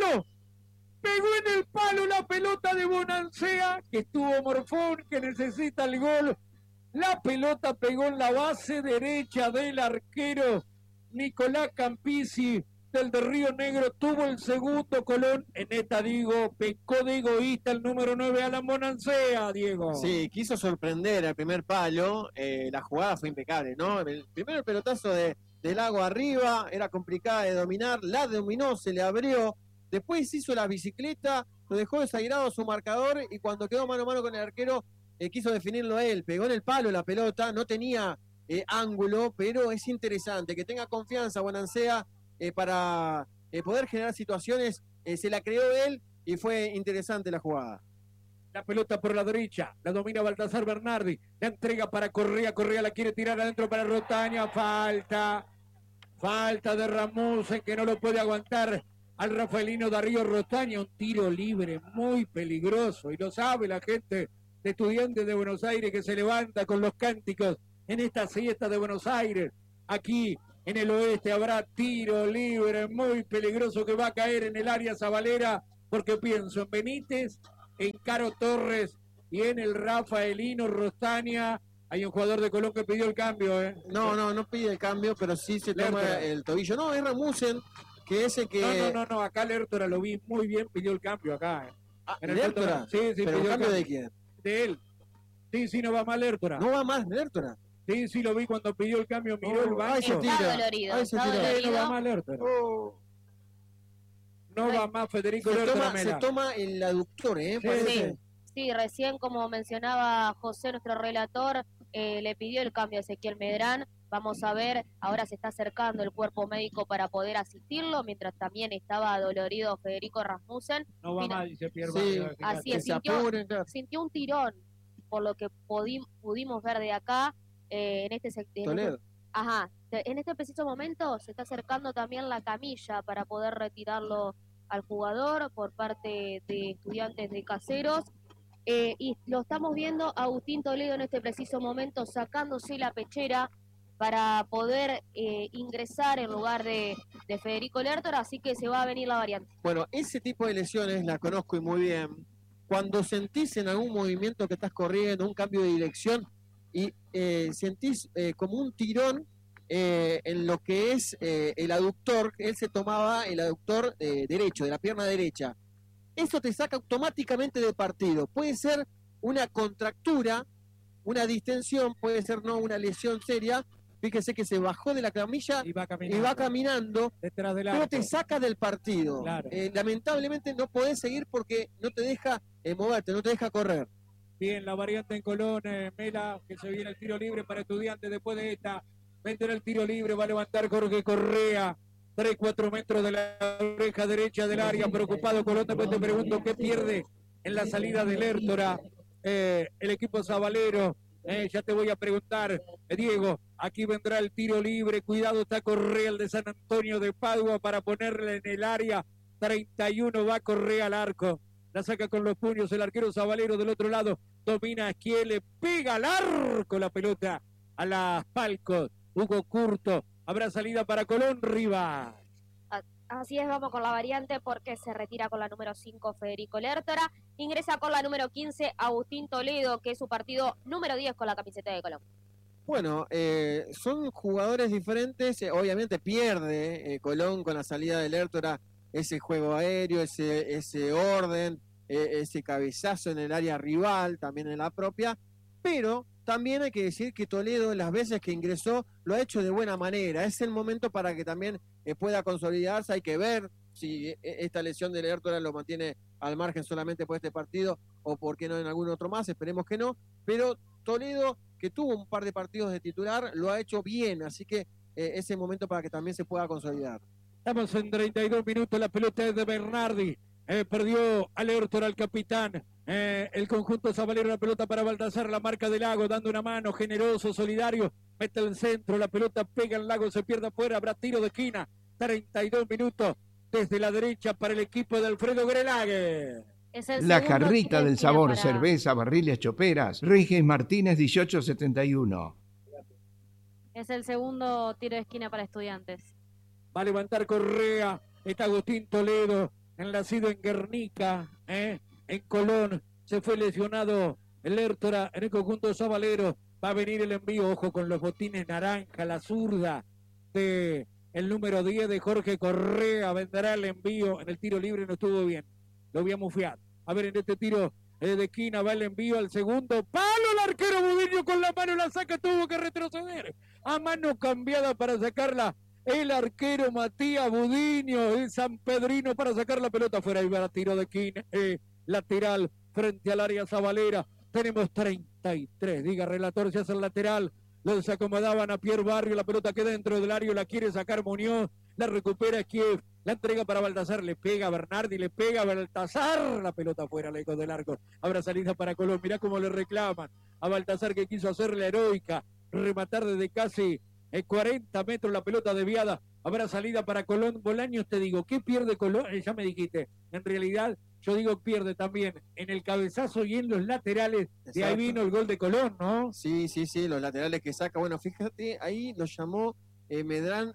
en el palo la pelota de Bonancea, que estuvo morfón, que necesita el gol. La pelota pegó en la base derecha del arquero Nicolás Campisi del de Río Negro, tuvo el segundo Colón, en esta pecó de egoísta el número 9 Alan Bonancea, Diego. Sí, quiso sorprender al primer palo, la jugada fue impecable, ¿no? El primer pelotazo de Lago arriba, era complicada de dominar, la dominó, se le abrió, después hizo la bicicleta, lo dejó desairado a su marcador y cuando quedó mano a mano con el arquero, quiso definirlo él, pegó en el palo la pelota, no tenía ángulo, pero es interesante que tenga confianza Bonancea para poder generar situaciones, se la creó él y fue interesante la jugada. La pelota por la derecha, la domina Baltasar Bernardi, la entrega para Correa la quiere tirar adentro para Rotaña, falta de Ramusen que no lo puede aguantar al rafaelino Darío Rostaña, un tiro libre muy peligroso, y lo sabe la gente de Estudiantes de Buenos Aires que se levanta con los cánticos en esta siesta de Buenos Aires. Aquí en el oeste habrá tiro libre muy peligroso que va a caer en el área sabalera, porque pienso en Benítez, en Caro Torres y en el rafaelino Rostaña. Hay un jugador de Colón que pidió el cambio, ¿eh? No pide el cambio, pero sí se toma Lertora. el tobillo. No, es Rasmussen, que es el que... No, acá Lertora lo vi muy bien, pidió el cambio acá. En el ¿Lertora? punto- Sí, ¿Pero pidió el cambio el de quién? De él. Sí, no va mal Lertora. No va más Lertora. Sí, lo vi cuando pidió el cambio, miró el banco. Ay, se tira. Está dolorido, Ay, se está tira. dolorido. No va mal Lertora. No va más Federico Lertora. Se toma el aductor, Sí, parece. Sí, recién como mencionaba José, nuestro relator, le pidió el cambio a Ezequiel Medrán. Vamos a ver, ahora se está acercando el cuerpo médico para poder asistirlo, mientras también estaba adolorido Federico Rasmussen. No va Mira, mal, dice Pierre Sí, Barrio, así Que es, se apuren, claro. sintió un tirón, por lo que pudimos ver de acá, en este sector. Toledo. En este preciso momento se está acercando también la camilla para poder retirarlo al jugador por parte de Estudiantes de Caseros. Y lo estamos viendo a Agustín Toledo en este preciso momento sacándose la pechera para poder ingresar en lugar de Federico Lertora, así que se va a venir la variante. Bueno, ese tipo de lesiones la conozco y muy bien. Cuando sentís en algún movimiento que estás corriendo, un cambio de dirección, y sentís como un tirón en lo que es el aductor, él se tomaba el aductor derecho, de la pierna derecha. Eso te saca automáticamente del partido. Puede ser una contractura, una distensión, puede ser no una lesión seria. Fíjese que se bajó de la camilla Y va y va caminando, detrás del pero arco. te saca del partido. Claro. Lamentablemente no podés seguir porque no te deja moverte, no te deja correr. Bien, la variante en Colón, Mela, que se viene el tiro libre para Estudiantes después de esta. Vendrá el tiro libre, va a levantar Jorge Correa. 3-4 metros de la oreja derecha del área, preocupado Colón. Después te pregunto qué pierde en la salida de Lertora el equipo sabalero. Ya te voy a preguntar, Diego, aquí vendrá el tiro libre, cuidado, está Correa, el de San Antonio de Padua, para ponerle en el área. 31 va Correa al arco, la saca con los puños el arquero sabalero. Del otro lado domina Esquiel, le pega al arco la pelota a las palcos. Hugo Curto, habrá salida para Colón, Rivas. Así es, vamos con la variante porque se retira con la número 5 Federico Lertora, ingresa con la número 15 Agustín Toledo, que es su partido número 10 con la camiseta de Colón. Bueno, son jugadores diferentes, obviamente pierde Colón con la salida de Lertora ese juego aéreo, ese orden, ese cabezazo en el área rival, también en la propia, pero también hay que decir que Toledo, las veces que ingresó, lo ha hecho de buena manera. Es el momento para que también pueda consolidarse. Hay que ver si esta lesión de Lertora lo mantiene al margen solamente por este partido o por qué no en algún otro más. Esperemos que no. Pero Toledo, que tuvo un par de partidos de titular, lo ha hecho bien. Así que es el momento para que también se pueda consolidar. Estamos en 32 minutos, la pelota es de Bernardi. Perdió a Lertora, al capitán. El conjunto sabalero, la pelota para Baltasar, la marca del Lago, dando una mano, generoso, solidario, mete el centro, la pelota pega al Lago, se pierde afuera, habrá tiro de esquina. 32 minutos desde la derecha para el equipo de Alfredo Grelague. Es el La segundo jarrita tiro de del esquina sabor, para- cerveza, barriles, choperas. Rigis Martínez 1871. Es el segundo tiro de esquina para Estudiantes. Va a levantar Correa, está Agustín Toledo, nacido en Guernica, en Colón. Se fue lesionado el Lertora en el conjunto sabalero. Va a venir el envío, ojo con los botines naranja, la zurda de el número 10 de Jorge Correa. Vendrá el envío en el tiro libre, no estuvo bien, lo voy a mufiar. A ver, en este tiro de esquina va el envío al segundo palo, el arquero Budiño con la mano la saca, tuvo que retroceder a mano cambiada para sacarla el arquero Matías Budiño, el sanpedrino, para sacar la pelota afuera. Y va a tiro de esquina, lateral frente al área sabalera. Tenemos 33, diga relator, se hace el lateral, los acomodaban a Pierre Barrio, la pelota que dentro del área la quiere sacar Muñoz, la recupera Kiev, la entrega para Baltasar, le pega a Bernardi, le pega a Baltasar, la pelota afuera, lejos del arco. Habrá salida para Colón, mirá cómo le reclaman a Baltasar, que quiso hacer la heroica, rematar desde casi 40 metros, la pelota desviada. Habrá salida para Colón. Bolaños, te digo, ¿qué pierde Colón? Ya me dijiste. En realidad, yo digo pierde también en el cabezazo y en los laterales. Exacto. De ahí vino el gol de Colón, ¿no? Sí, los laterales que saca. Bueno, fíjate, ahí lo llamó Medrán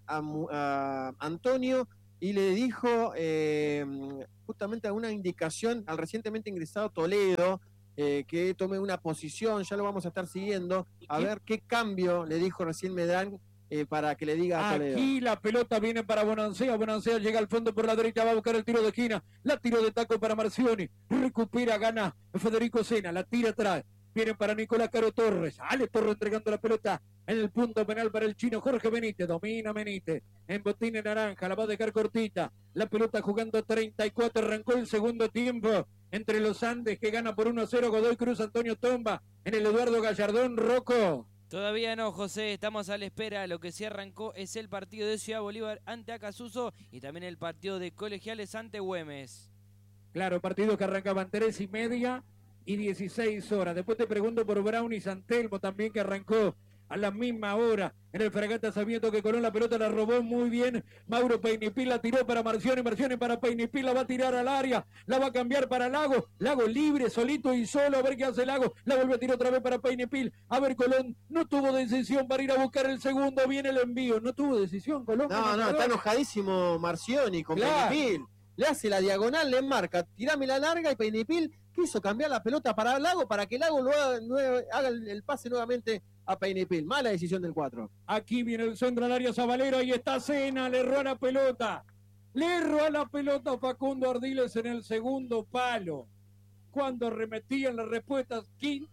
a Antonio y le dijo justamente alguna indicación al recientemente ingresado Toledo, que tome una posición, ya lo vamos a estar siguiendo, a ver qué cambio le dijo recién Medrán para que le diga a Toledo. Aquí la pelota viene para Bonancea. Bonancea llega al fondo por la derecha, va a buscar el tiro de esquina. La tiro de taco para Marcioni. Recupera, gana Federico Sena. La tira atrás. Viene para Nicolás Caro Torres. Ale Torres entregando la pelota en el punto penal para el chino Jorge Benítez. Domina Benítez. En botín en naranja. La va a dejar cortita. La pelota jugando 34. Arrancó el segundo tiempo. Entre los Andes que gana por 1-0. Godoy Cruz, Antonio Tomba. En el Eduardo Gallardón, Rocco. Todavía no, José, estamos a la espera. Lo que sí arrancó es el partido de Ciudad Bolívar ante Acasuso y también el partido de Colegiales ante Güemes. Claro, partidos que arrancaban 3:30 y 16 horas. Después te pregunto por Brown y San Telmo también, que arrancó a la misma hora en el Fragata, sabiendo que Colón la pelota la robó muy bien. Mauro Peinipil la tiró para Marcioni para Peinipil, la va a tirar al área, la va a cambiar para Lago libre, solito y solo, a ver qué hace Lago, la vuelve a tirar otra vez para Peinipil, a ver Colón, no tuvo decisión para ir a buscar el segundo, viene el envío, no tuvo decisión Colón. No, está enojadísimo Marcioni con Peinipil, le hace la diagonal, le marca, tirame la larga y Peinipil quiso cambiar la pelota para Lago, para que Lago haga el pase nuevamente a Peinipil. Mala decisión del 4. Aquí viene el centro al área Zabalero, ahí está Sena, le erró a la pelota. Le erró a la pelota Facundo Ardiles en el segundo palo. Cuando arremetían las respuestas,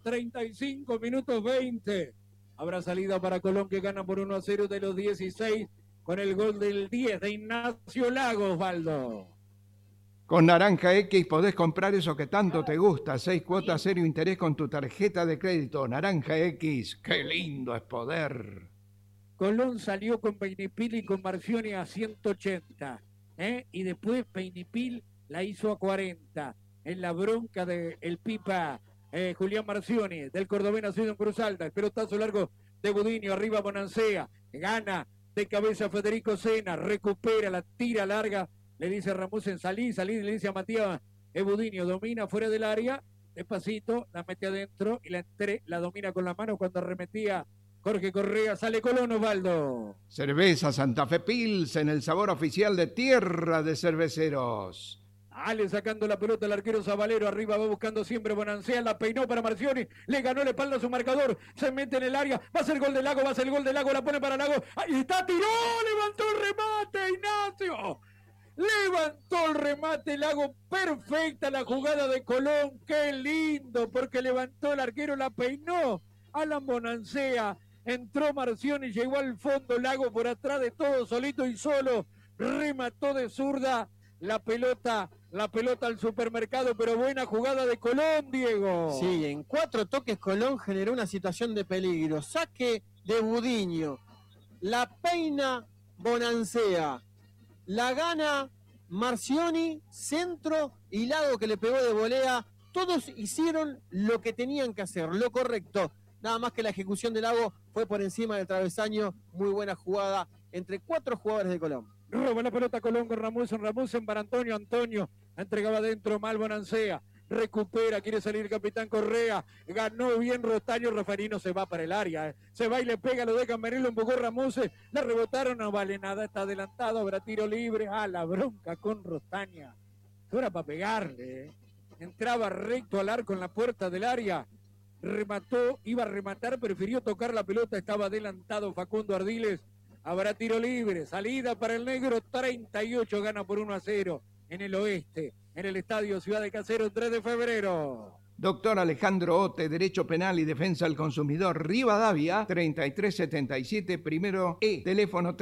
35 minutos 20. Habrá salida para Colón, que gana por 1-0 de los 16 con el gol del 10 de Ignacio Lagos, Osvaldo. Con Naranja X podés comprar eso que tanto te gusta. 6 cuotas, 0 interés con tu tarjeta de crédito. Naranja X, qué lindo es poder. Colón salió con Peinipil y con Marcioni a 180. Y después Peinipil la hizo a 40. En la bronca del Pipa Julián Marcioni, del cordobés nacido en Cruz Alta. El pelotazo largo de Budinio, arriba Bonancea. Gana de cabeza Federico Sena. Recupera la tira larga. Le dice a Ramusen, salí, le dice a Matías Budinio, domina fuera del área, despacito, la mete adentro y la domina con la mano cuando arremetía Jorge Correa. Sale Colón, Osvaldo. Cerveza Santa Fe Pilsen, el sabor oficial de Tierra de Cerveceros. Ale sacando la pelota al arquero Zabalero, arriba va buscando siempre Bonancea, la peinó para Marcioni, le ganó la espalda a su marcador, se mete en el área, va a ser gol de Lago, la pone para Lago, ahí está, tiró, levantó el remate, Ignacio. Levantó el remate Lago, perfecta la jugada de Colón, qué lindo, porque levantó el arquero, la peinó, Alan Bonancea, entró Marcioni, llegó al fondo Lago por atrás de todo, solito y solo, remató de zurda, la pelota al supermercado, pero buena jugada de Colón, Diego. Sí, en 4 toques Colón generó una situación de peligro, saque de Budinio, la peina Bonancea, la gana Marcioni, centro y Lago que le pegó de volea. Todos hicieron lo que tenían que hacer, lo correcto. Nada más que la ejecución de Lago fue por encima del travesaño. Muy buena jugada entre 4 jugadores de Colón. Roba la pelota Colón con Ramusen para Antonio. Entregaba adentro mal Bonancea. Recupera, quiere salir el capitán Correa, ganó bien Rostaño, Rafarino se va para el área, se va y le pega, lo dejan venir, lo empujó Ramusen, la rebotaron, no vale nada, está adelantado, habrá tiro libre, la bronca con Rostaña, era para pegarle, entraba recto al arco en la puerta del área, remató, iba a rematar, prefirió tocar la pelota, estaba adelantado Facundo Ardiles, habrá tiro libre, salida para el negro, 38, gana por 1-0 en el oeste. En el estadio Ciudad de Caseros, 3 de febrero. Doctor Alejandro Ote, Derecho Penal y Defensa al Consumidor, Rivadavia, 3377, primero E, teléfono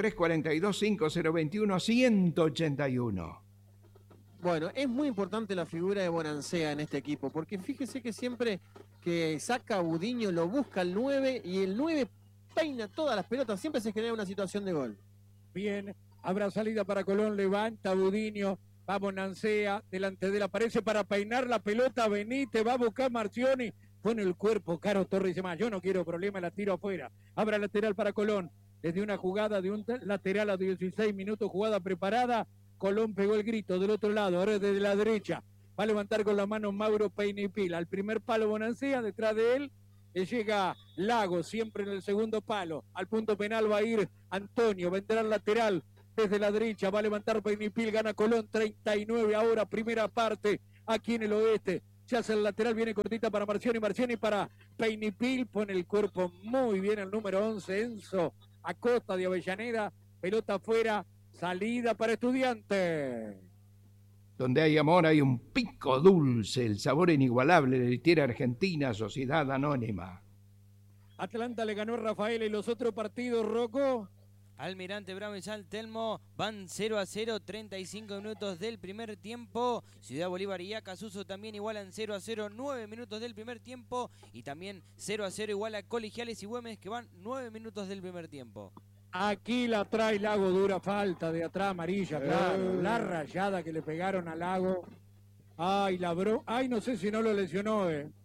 342-5021-181. Bueno, es muy importante la figura de Bonancea en este equipo, porque fíjese que siempre que saca a Budinio lo busca el 9 y el 9 peina todas las pelotas, siempre se genera una situación de gol. Bien, habrá salida para Colón, levanta Budinio. Va Bonancea, delante de él aparece para peinar la pelota, Benítez, va a buscar Marcioni, pone el cuerpo, Caro Torres dice más, yo no quiero problema, la tiro afuera, habrá lateral para Colón, desde una jugada de un lateral a 16 minutos, jugada preparada. Colón pegó el grito del otro lado, ahora desde la derecha. Va a levantar con la mano Mauro Peinipil. Al primer palo Bonancea, detrás de él llega Lago, siempre en el segundo palo. Al punto penal va a ir Antonio, vendrá al lateral desde la derecha. Va a levantar Peinipil, gana Colón 39 ahora, primera parte, aquí en el oeste. Se hace el lateral, viene cortita para Marcioni para Peinipil. Pone el cuerpo muy bien el número 11, Enzo Acosta de Avellaneda. Pelota afuera, salida para Estudiantes. Donde hay amor hay un pico dulce, el sabor inigualable de Litiera Argentina, Sociedad Anónima. Atlanta le ganó a Rafael y los otros partidos, Rocco. Almirante Brown y San Telmo van 0-0, 35 minutos del primer tiempo. Ciudad Bolívar y Acasuso también igualan 0-0, 9 minutos del primer tiempo. Y también 0-0 igual a Colegiales y Güemes, que van 9 minutos del primer tiempo. Aquí la trae Lago, dura falta de atrás, amarilla, claro. La rayada que le pegaron a Lago. Ay, ay, no sé si no lo lesionó,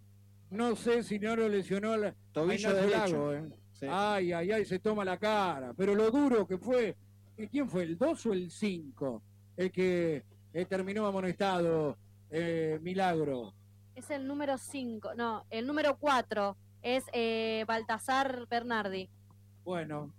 No sé si no lo lesionó el tobillo derecho. Lago, Sí. Ay, se toma la cara. Pero lo duro que fue, ¿quién fue? ¿El 2 o el 5? El que terminó amonestado, Milagro. Es el número 5, no, el número 4 es Baltasar Bernardi. Bueno.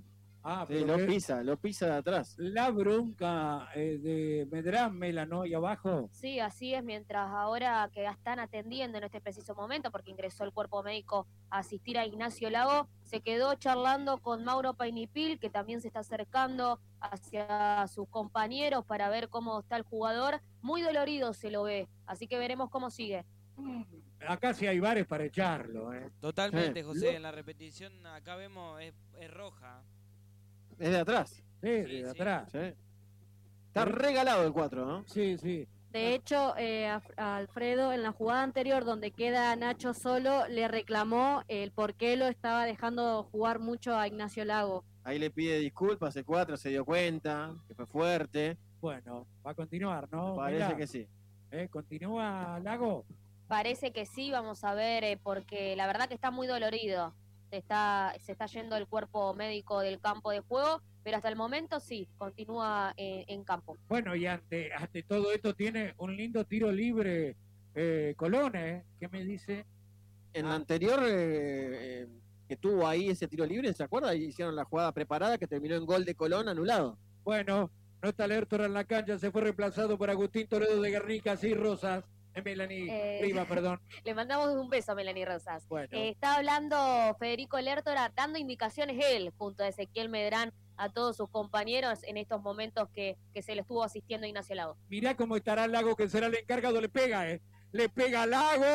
Sí, lo pisa de atrás. La bronca de Medrámela, ¿no? Y abajo. Sí, así es, mientras ahora que están atendiendo en este preciso momento, porque ingresó el cuerpo médico a asistir a Ignacio Lago, se quedó charlando con Mauro Peinipil, que también se está acercando hacia sus compañeros para ver cómo está el jugador. Muy dolorido se lo ve, así que veremos cómo sigue. Acá sí hay bares para echarlo, Totalmente, José, en la repetición acá vemos es roja. Es de atrás. Sí, de atrás. Sí. Está regalado el 4, ¿no? Sí, sí. De hecho, Alfredo, en la jugada anterior donde queda Nacho solo, le reclamó el por qué lo estaba dejando jugar mucho a Ignacio Lago. Ahí le pide disculpas, el 4 se dio cuenta, que fue fuerte. Bueno, va a continuar, ¿no? Parece que sí. ¿Continúa Lago? Parece que sí, vamos a ver, porque la verdad que está muy dolorido. Se está yendo el cuerpo médico del campo de juego, pero hasta el momento sí, continúa en campo. Bueno, y ante todo esto tiene un lindo tiro libre Colón, ¿qué me dice? En la anterior que tuvo ahí ese tiro libre, ¿se acuerda? Ahí hicieron la jugada preparada que terminó en gol de Colón anulado. Bueno, no está Lertor en la cancha, se fue reemplazado por Agustín Toledo de Guernica, sí, Rosas. Melanie Riva, perdón. Le mandamos un beso a Melanie Rosas. Bueno. Está hablando Federico Lertora, dando indicaciones él, junto a Ezequiel Medrán, a todos sus compañeros en estos momentos que se le estuvo asistiendo Ignacio Lago. Mirá cómo estará Lago, que será el encargado, le pega, le pega Lago,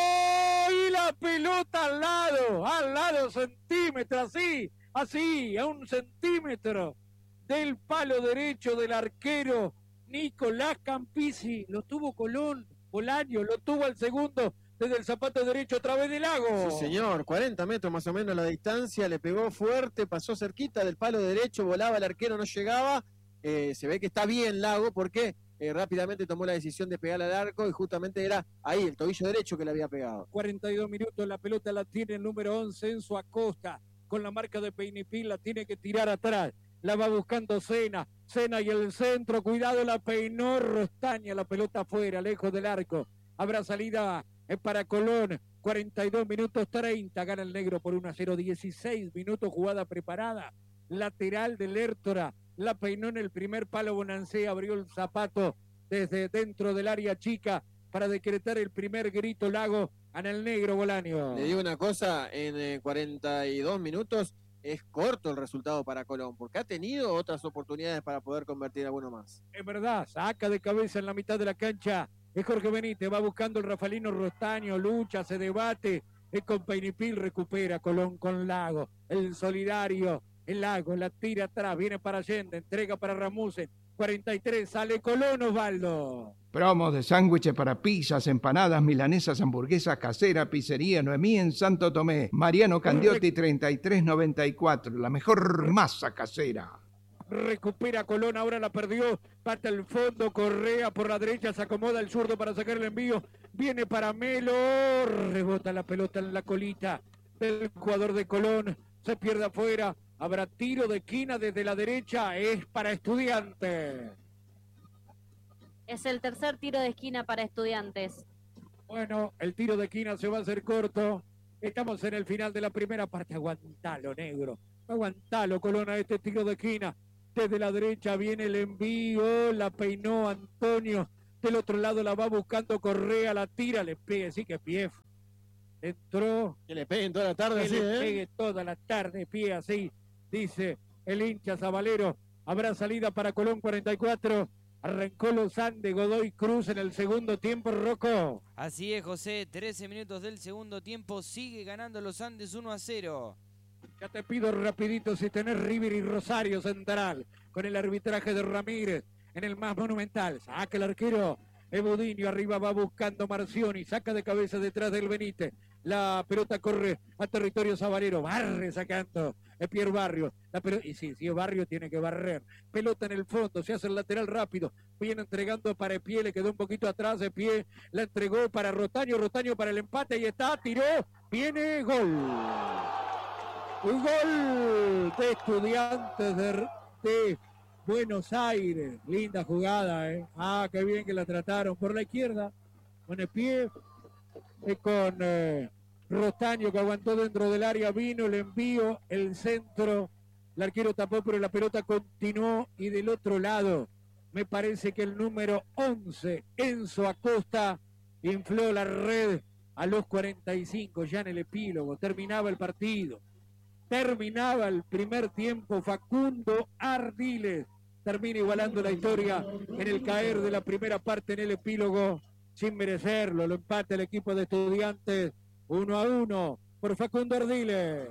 y la pelota al lado, centímetro, así, a 1 centímetro del palo derecho del arquero Nicolás Campisi. Lo tuvo Colón. Bolaño lo tuvo al segundo desde el zapato derecho a través del Lago. Sí, señor, 40 metros más o menos la distancia, le pegó fuerte, pasó cerquita del palo derecho, volaba el arquero, no llegaba. Se ve que está bien Lago porque rápidamente tomó la decisión de pegar al arco y justamente era ahí el tobillo derecho que le había pegado. 42 minutos, la pelota la tiene el número 11, Enzo Acosta, con la marca de Peinipil, la tiene que tirar atrás. La va buscando Sena y el centro, cuidado, la peinó Rostaña, la pelota afuera, lejos del arco. Habrá salida para Colón, 42 minutos 30, gana el negro por 1-0, 16 minutos, jugada preparada, lateral de Lertora, la peinó en el primer palo Bonancea, abrió el zapato desde dentro del área chica para decretar el primer grito Lago, gana el negro Bolaño. Le digo una cosa, en 42 minutos es corto el resultado para Colón, porque ha tenido otras oportunidades para poder convertir a uno más. Es verdad, saca de cabeza en la mitad de la cancha, es Jorge Benítez, va buscando el Rafaelino Rostaño, lucha, se debate, es con Peinipil, recupera Colón con Lago, el solidario, el Lago, la tira atrás, viene para Allende, entrega para Ramusen, 43, sale Colón, Osvaldo. Promos de sándwiches para pizzas, empanadas, milanesas, hamburguesas, casera, pizzería Noemí en Santo Tomé. Mariano Candiotti 3394, la mejor masa casera. Recupera Colón, ahora la perdió, pata el fondo, Correa por la derecha, se acomoda el zurdo para sacar el envío, viene para Melo, rebota la pelota en la colita del jugador de Colón, se pierde afuera, Habrá tiro de esquina desde la derecha, es para Estudiantes. Es el tercer tiro de esquina para Estudiantes. Bueno, el tiro de esquina se va a hacer corto. Estamos en el final de la primera parte. Aguantalo, negro. Aguantalo, Colón, a este tiro de esquina. Desde la derecha viene el envío. La peinó Antonio. Del otro lado la va buscando Correa. La tira, le pegue. Sí que pie. Entró. Que le peguen toda la tarde, Que así, le pegue toda la tarde. Pie así. Dice el hincha Zabalero. Habrá salida para Colón 44. Arrancó los Andes, Godoy Cruz en el segundo tiempo, Rocco. Así es, José, 13 minutos del segundo tiempo, sigue ganando los Andes 1-0. Ya te pido rapidito si tenés River y Rosario Central, con el arbitraje de Ramírez, en el más monumental. Saca el arquero, Ebudinho, arriba va buscando Marcioni, saca de cabeza detrás del Benítez. La pelota corre a territorio Zabalero, barre sacando Pierre Barrios. Y sí, si es Barrio tiene que barrer. Pelota en el fondo, se hace el lateral rápido. Viene entregando para Epié, le quedó un poquito atrás. Epié la entregó para Rotaño, Rotaño para el empate. Ahí está, tiró, viene, gol. Un gol de Estudiantes de Buenos Aires. Linda jugada, ¿eh? Ah, qué bien que la trataron por la izquierda. Con Epié. Con Rostaño que aguantó dentro del área, vino el envío, el centro, el arquero tapó pero la pelota continuó y del otro lado me parece que el número 11, Enzo Acosta, infló la red a los 45 ya en el epílogo, terminaba el partido, terminaba el primer tiempo. Facundo Ardiles termina igualando la historia en el caer de la primera parte en el epílogo. Sin merecerlo, lo empata el equipo de Estudiantes 1-1 por Facundo Ardiles.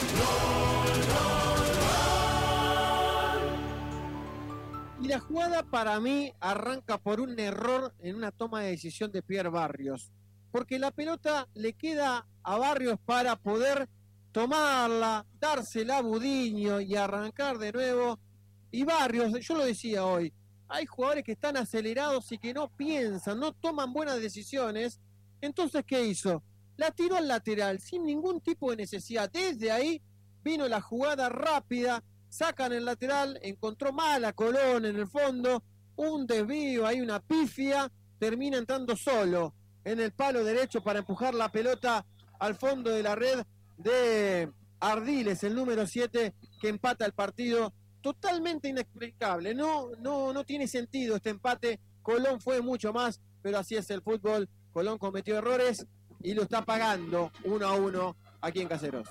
Y la jugada para mí arranca por un error en una toma de decisión de Pierre Barrios, porque la pelota le queda a Barrios para poder tomarla, dársela a Budinho y arrancar de nuevo. Y Barrios, yo lo decía hoy, hay jugadores que están acelerados y que no piensan, no toman buenas decisiones. Entonces, ¿qué hizo? La tiró al lateral sin ningún tipo de necesidad. Desde ahí vino la jugada rápida, sacan el lateral, encontró mal a Colón en el fondo, un desvío, hay una pifia, termina entrando solo en el palo derecho para empujar la pelota al fondo de la red de Ardiles, el número 7, que empata el partido. Totalmente inexplicable, no tiene sentido este empate. Colón fue mucho más, pero así es el fútbol. Colón cometió errores y lo está pagando 1-1 aquí en Caseros.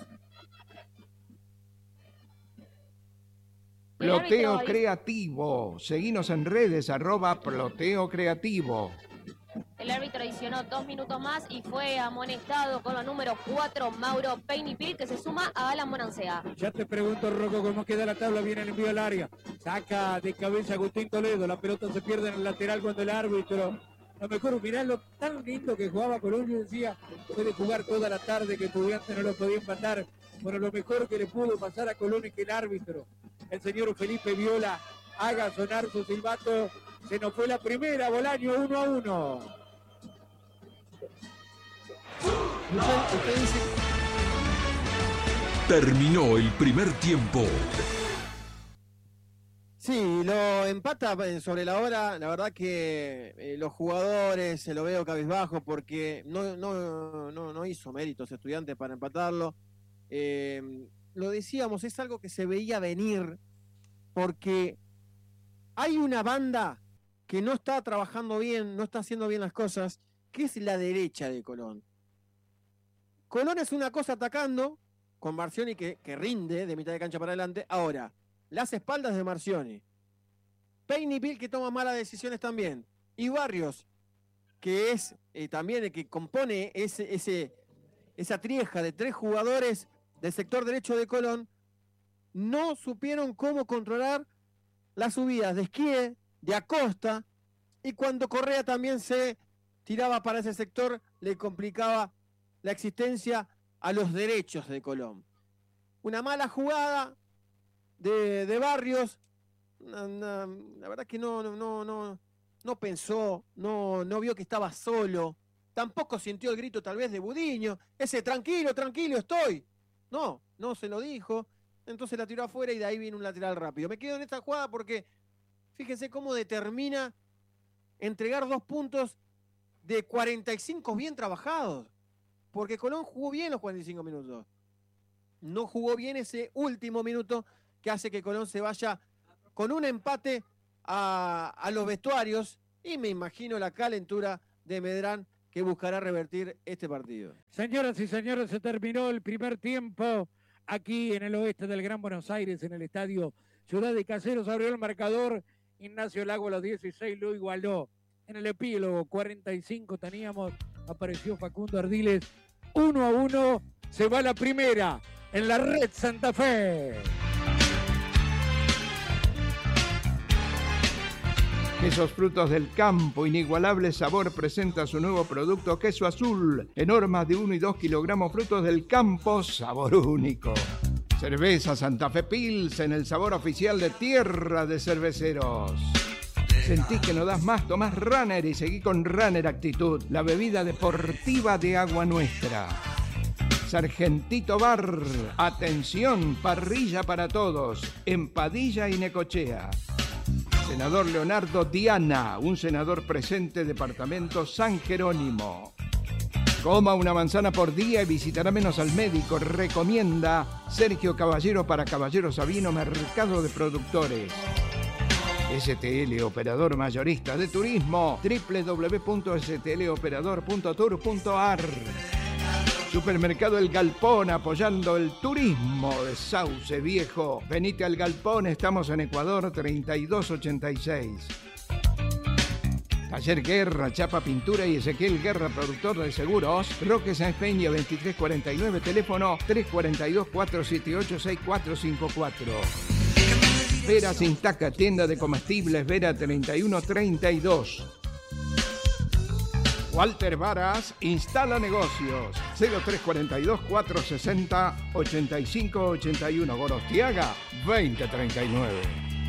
Ploteo Creativo, seguinos en redes, @Ploteo Creativo. El árbitro adicionó 2 minutos más y fue amonestado con la número 4, Mauro Peinipil, que se suma a Alan Bonancea. Ya te pregunto, Rocco, cómo queda la tabla. Viene el envío al área. Saca de cabeza Agustín Toledo. La pelota se pierde en el lateral cuando el árbitro... Lo mejor, mirá lo tan lindo que jugaba Colón. Yo decía, puede jugar toda la tarde, que Estudiantes no lo podía empatar. Bueno, lo mejor que le pudo pasar a Colón es que el árbitro, el señor Felipe Viola, haga sonar su silbato. Se nos fue la primera, Bolaño, 1-1. Usted dice... Terminó el primer tiempo. Sí, lo empata sobre la hora. La verdad que los jugadores se lo veo cabizbajo porque no hizo méritos Estudiantes para empatarlo. Lo decíamos, es algo que se veía venir porque hay una banda que no está trabajando bien, no está haciendo bien las cosas, que es la derecha de Colón. Colón es una cosa atacando, con Marcioni que rinde de mitad de cancha para adelante. Ahora, las espaldas de Marcioni. Peinipil que toma malas decisiones también. Y Barrios, que es también el que compone esa trieja de 3 jugadores del sector derecho de Colón, no supieron cómo controlar las subidas de Esquié, de Acosta, y cuando Correa también se tiraba para ese sector, le complicaba la existencia a los derechos de Colón. Una mala jugada de Barrios, la verdad que no pensó, no vio que estaba solo, tampoco sintió el grito tal vez de Budinho, ese tranquilo estoy. No se lo dijo. entonces la tiró afuera y de ahí viene un lateral rápido. Me quedo en esta jugada porque fíjense cómo determina entregar 2 puntos de 45 bien trabajados. Porque Colón jugó bien los 45 minutos. No jugó bien ese último minuto que hace que Colón se vaya con un empate a los vestuarios. Y me imagino la calentura de Medrán que buscará revertir este partido. Señoras y señores, se terminó el primer tiempo aquí en el oeste del Gran Buenos Aires, en el estadio Ciudad de Caseros. Abrió el marcador Ignacio Lago a los 16, lo igualó. En el epílogo 45 teníamos, apareció Facundo Ardiles, 1-1, se va la primera en la Red Santa Fe. Quesos Frutos del Campo, inigualable sabor, presenta su nuevo producto Queso Azul, en hormas de 1 y 2 kilogramos, Frutos del Campo, sabor único. Cerveza Santa Fe Pilsen, el sabor oficial de Tierra de Cerveceros. ¿Sentís que no das más? Tomás Runner y seguí con Runner Actitud, la bebida deportiva de Agua Nuestra. Sargentito Bar, atención, parrilla para todos, en Padilla y Necochea. Senador Leonardo Diana, un senador presente, departamento San Jerónimo. Coma una manzana por día y visitará menos al médico, recomienda Sergio Caballero para Caballero Sabino, Mercado de Productores. STL, operador mayorista de turismo, www.stloperador.tour.ar. Supermercado El Galpón, apoyando el turismo de Sauce Viejo. Venite al Galpón, estamos en Ecuador 3286. Taller Guerra, Chapa Pintura y Ezequiel Guerra, productor de seguros. Roque Sáenz Peña 2349, teléfono 342-478-6454. Vera Sintaca, tienda de comestibles, Vera 3132. Walter Varas instala negocios, 0342-460-8581, Gorostiaga 2039.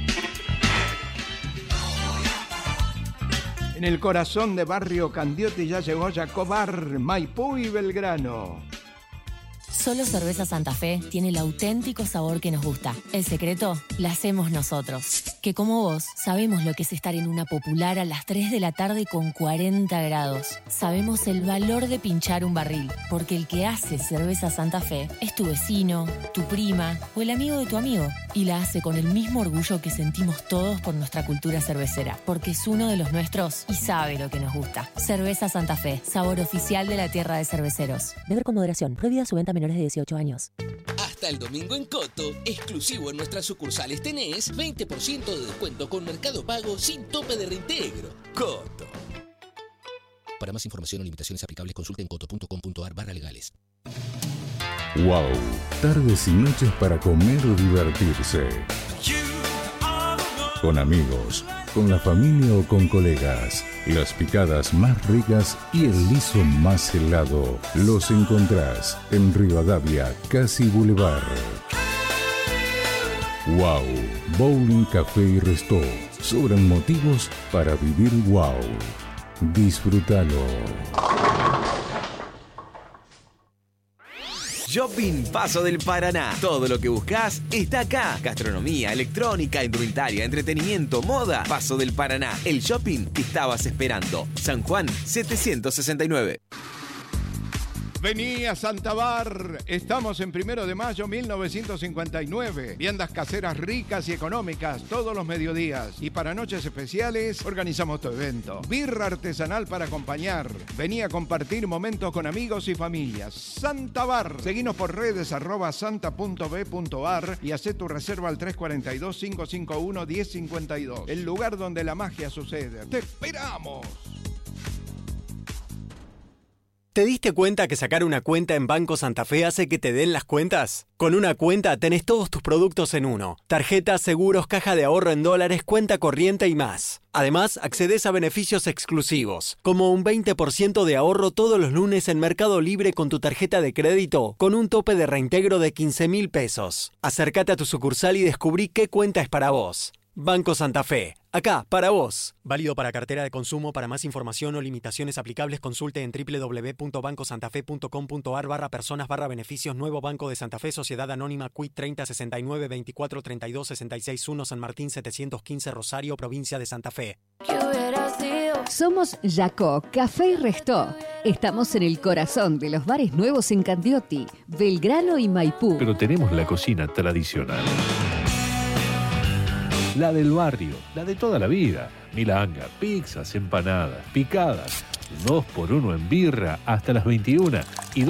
En el corazón de Barrio Candioti ya llegó Jacobar, Maipú y Belgrano. Solo Cerveza Santa Fe tiene el auténtico sabor que nos gusta. El secreto la hacemos nosotros. Que como vos, sabemos lo que es estar en una popular a las 3 de la tarde con 40 grados. Sabemos el valor de pinchar un barril, porque el que hace Cerveza Santa Fe es tu vecino, tu prima o el amigo de tu amigo. Y la hace con el mismo orgullo que sentimos todos por nuestra cultura cervecera, porque es uno de los nuestros y sabe lo que nos gusta. Cerveza Santa Fe, sabor oficial de la tierra de cerveceros. Beber con moderación. Prohibida su venta a menores de 18 años. Hasta el domingo en Coto, exclusivo en nuestras sucursales tenés 20% de descuento con Mercado Pago sin tope de reintegro. Coto. Para más información o limitaciones aplicables, consulten coto.com.ar/legales. Wow, tardes y noches para comer o divertirse. Con amigos, con la familia o con colegas. Las picadas más ricas y el liso más helado los encontrás en Rivadavia, Casi Boulevard. Wow, Bowling Café y Resto. Sobran motivos para vivir wow. Disfrútalo. Shopping Paso del Paraná. Todo lo que buscas está acá. Gastronomía, electrónica, indumentaria, entretenimiento, moda. Paso del Paraná. El shopping que estabas esperando. San Juan 769. Vení a Santa Bar, estamos en 1 de mayo 1959. Viandas caseras ricas y económicas todos los mediodías. Y para noches especiales organizamos tu evento. Birra artesanal para acompañar. Vení a compartir momentos con amigos y familias. Santa Bar. Seguinos por redes @santa.b.ar y hacé tu reserva al 342-551-1052. El lugar donde la magia sucede. ¡Te esperamos! ¿Te diste cuenta que sacar una cuenta en Banco Santa Fe hace que te den las cuentas? Con una cuenta tenés todos tus productos en uno. Tarjetas, seguros, caja de ahorro en dólares, cuenta corriente y más. Además, accedes a beneficios exclusivos, como un 20% de ahorro todos los lunes en Mercado Libre con tu tarjeta de crédito, con un tope de reintegro de 15.000 pesos. Acércate a tu sucursal y descubrí qué cuenta es para vos. Banco Santa Fe. Acá, para vos. Válido para cartera de consumo. Para más información o limitaciones aplicables, consulte en www.bancosantafe.com.ar/personas/beneficios. Nuevo Banco de Santa Fe, Sociedad Anónima, Quit 3069 24 32 661 San Martín 715 Rosario, provincia de Santa Fe. Somos Jacó, Café y Restó. Estamos en el corazón de los bares nuevos en Candioti, Belgrano y Maipú. Pero tenemos la cocina tradicional. La del barrio, la de toda la vida. Milanga, pizzas, empanadas, picadas. 2x1 en birra hasta las 21 y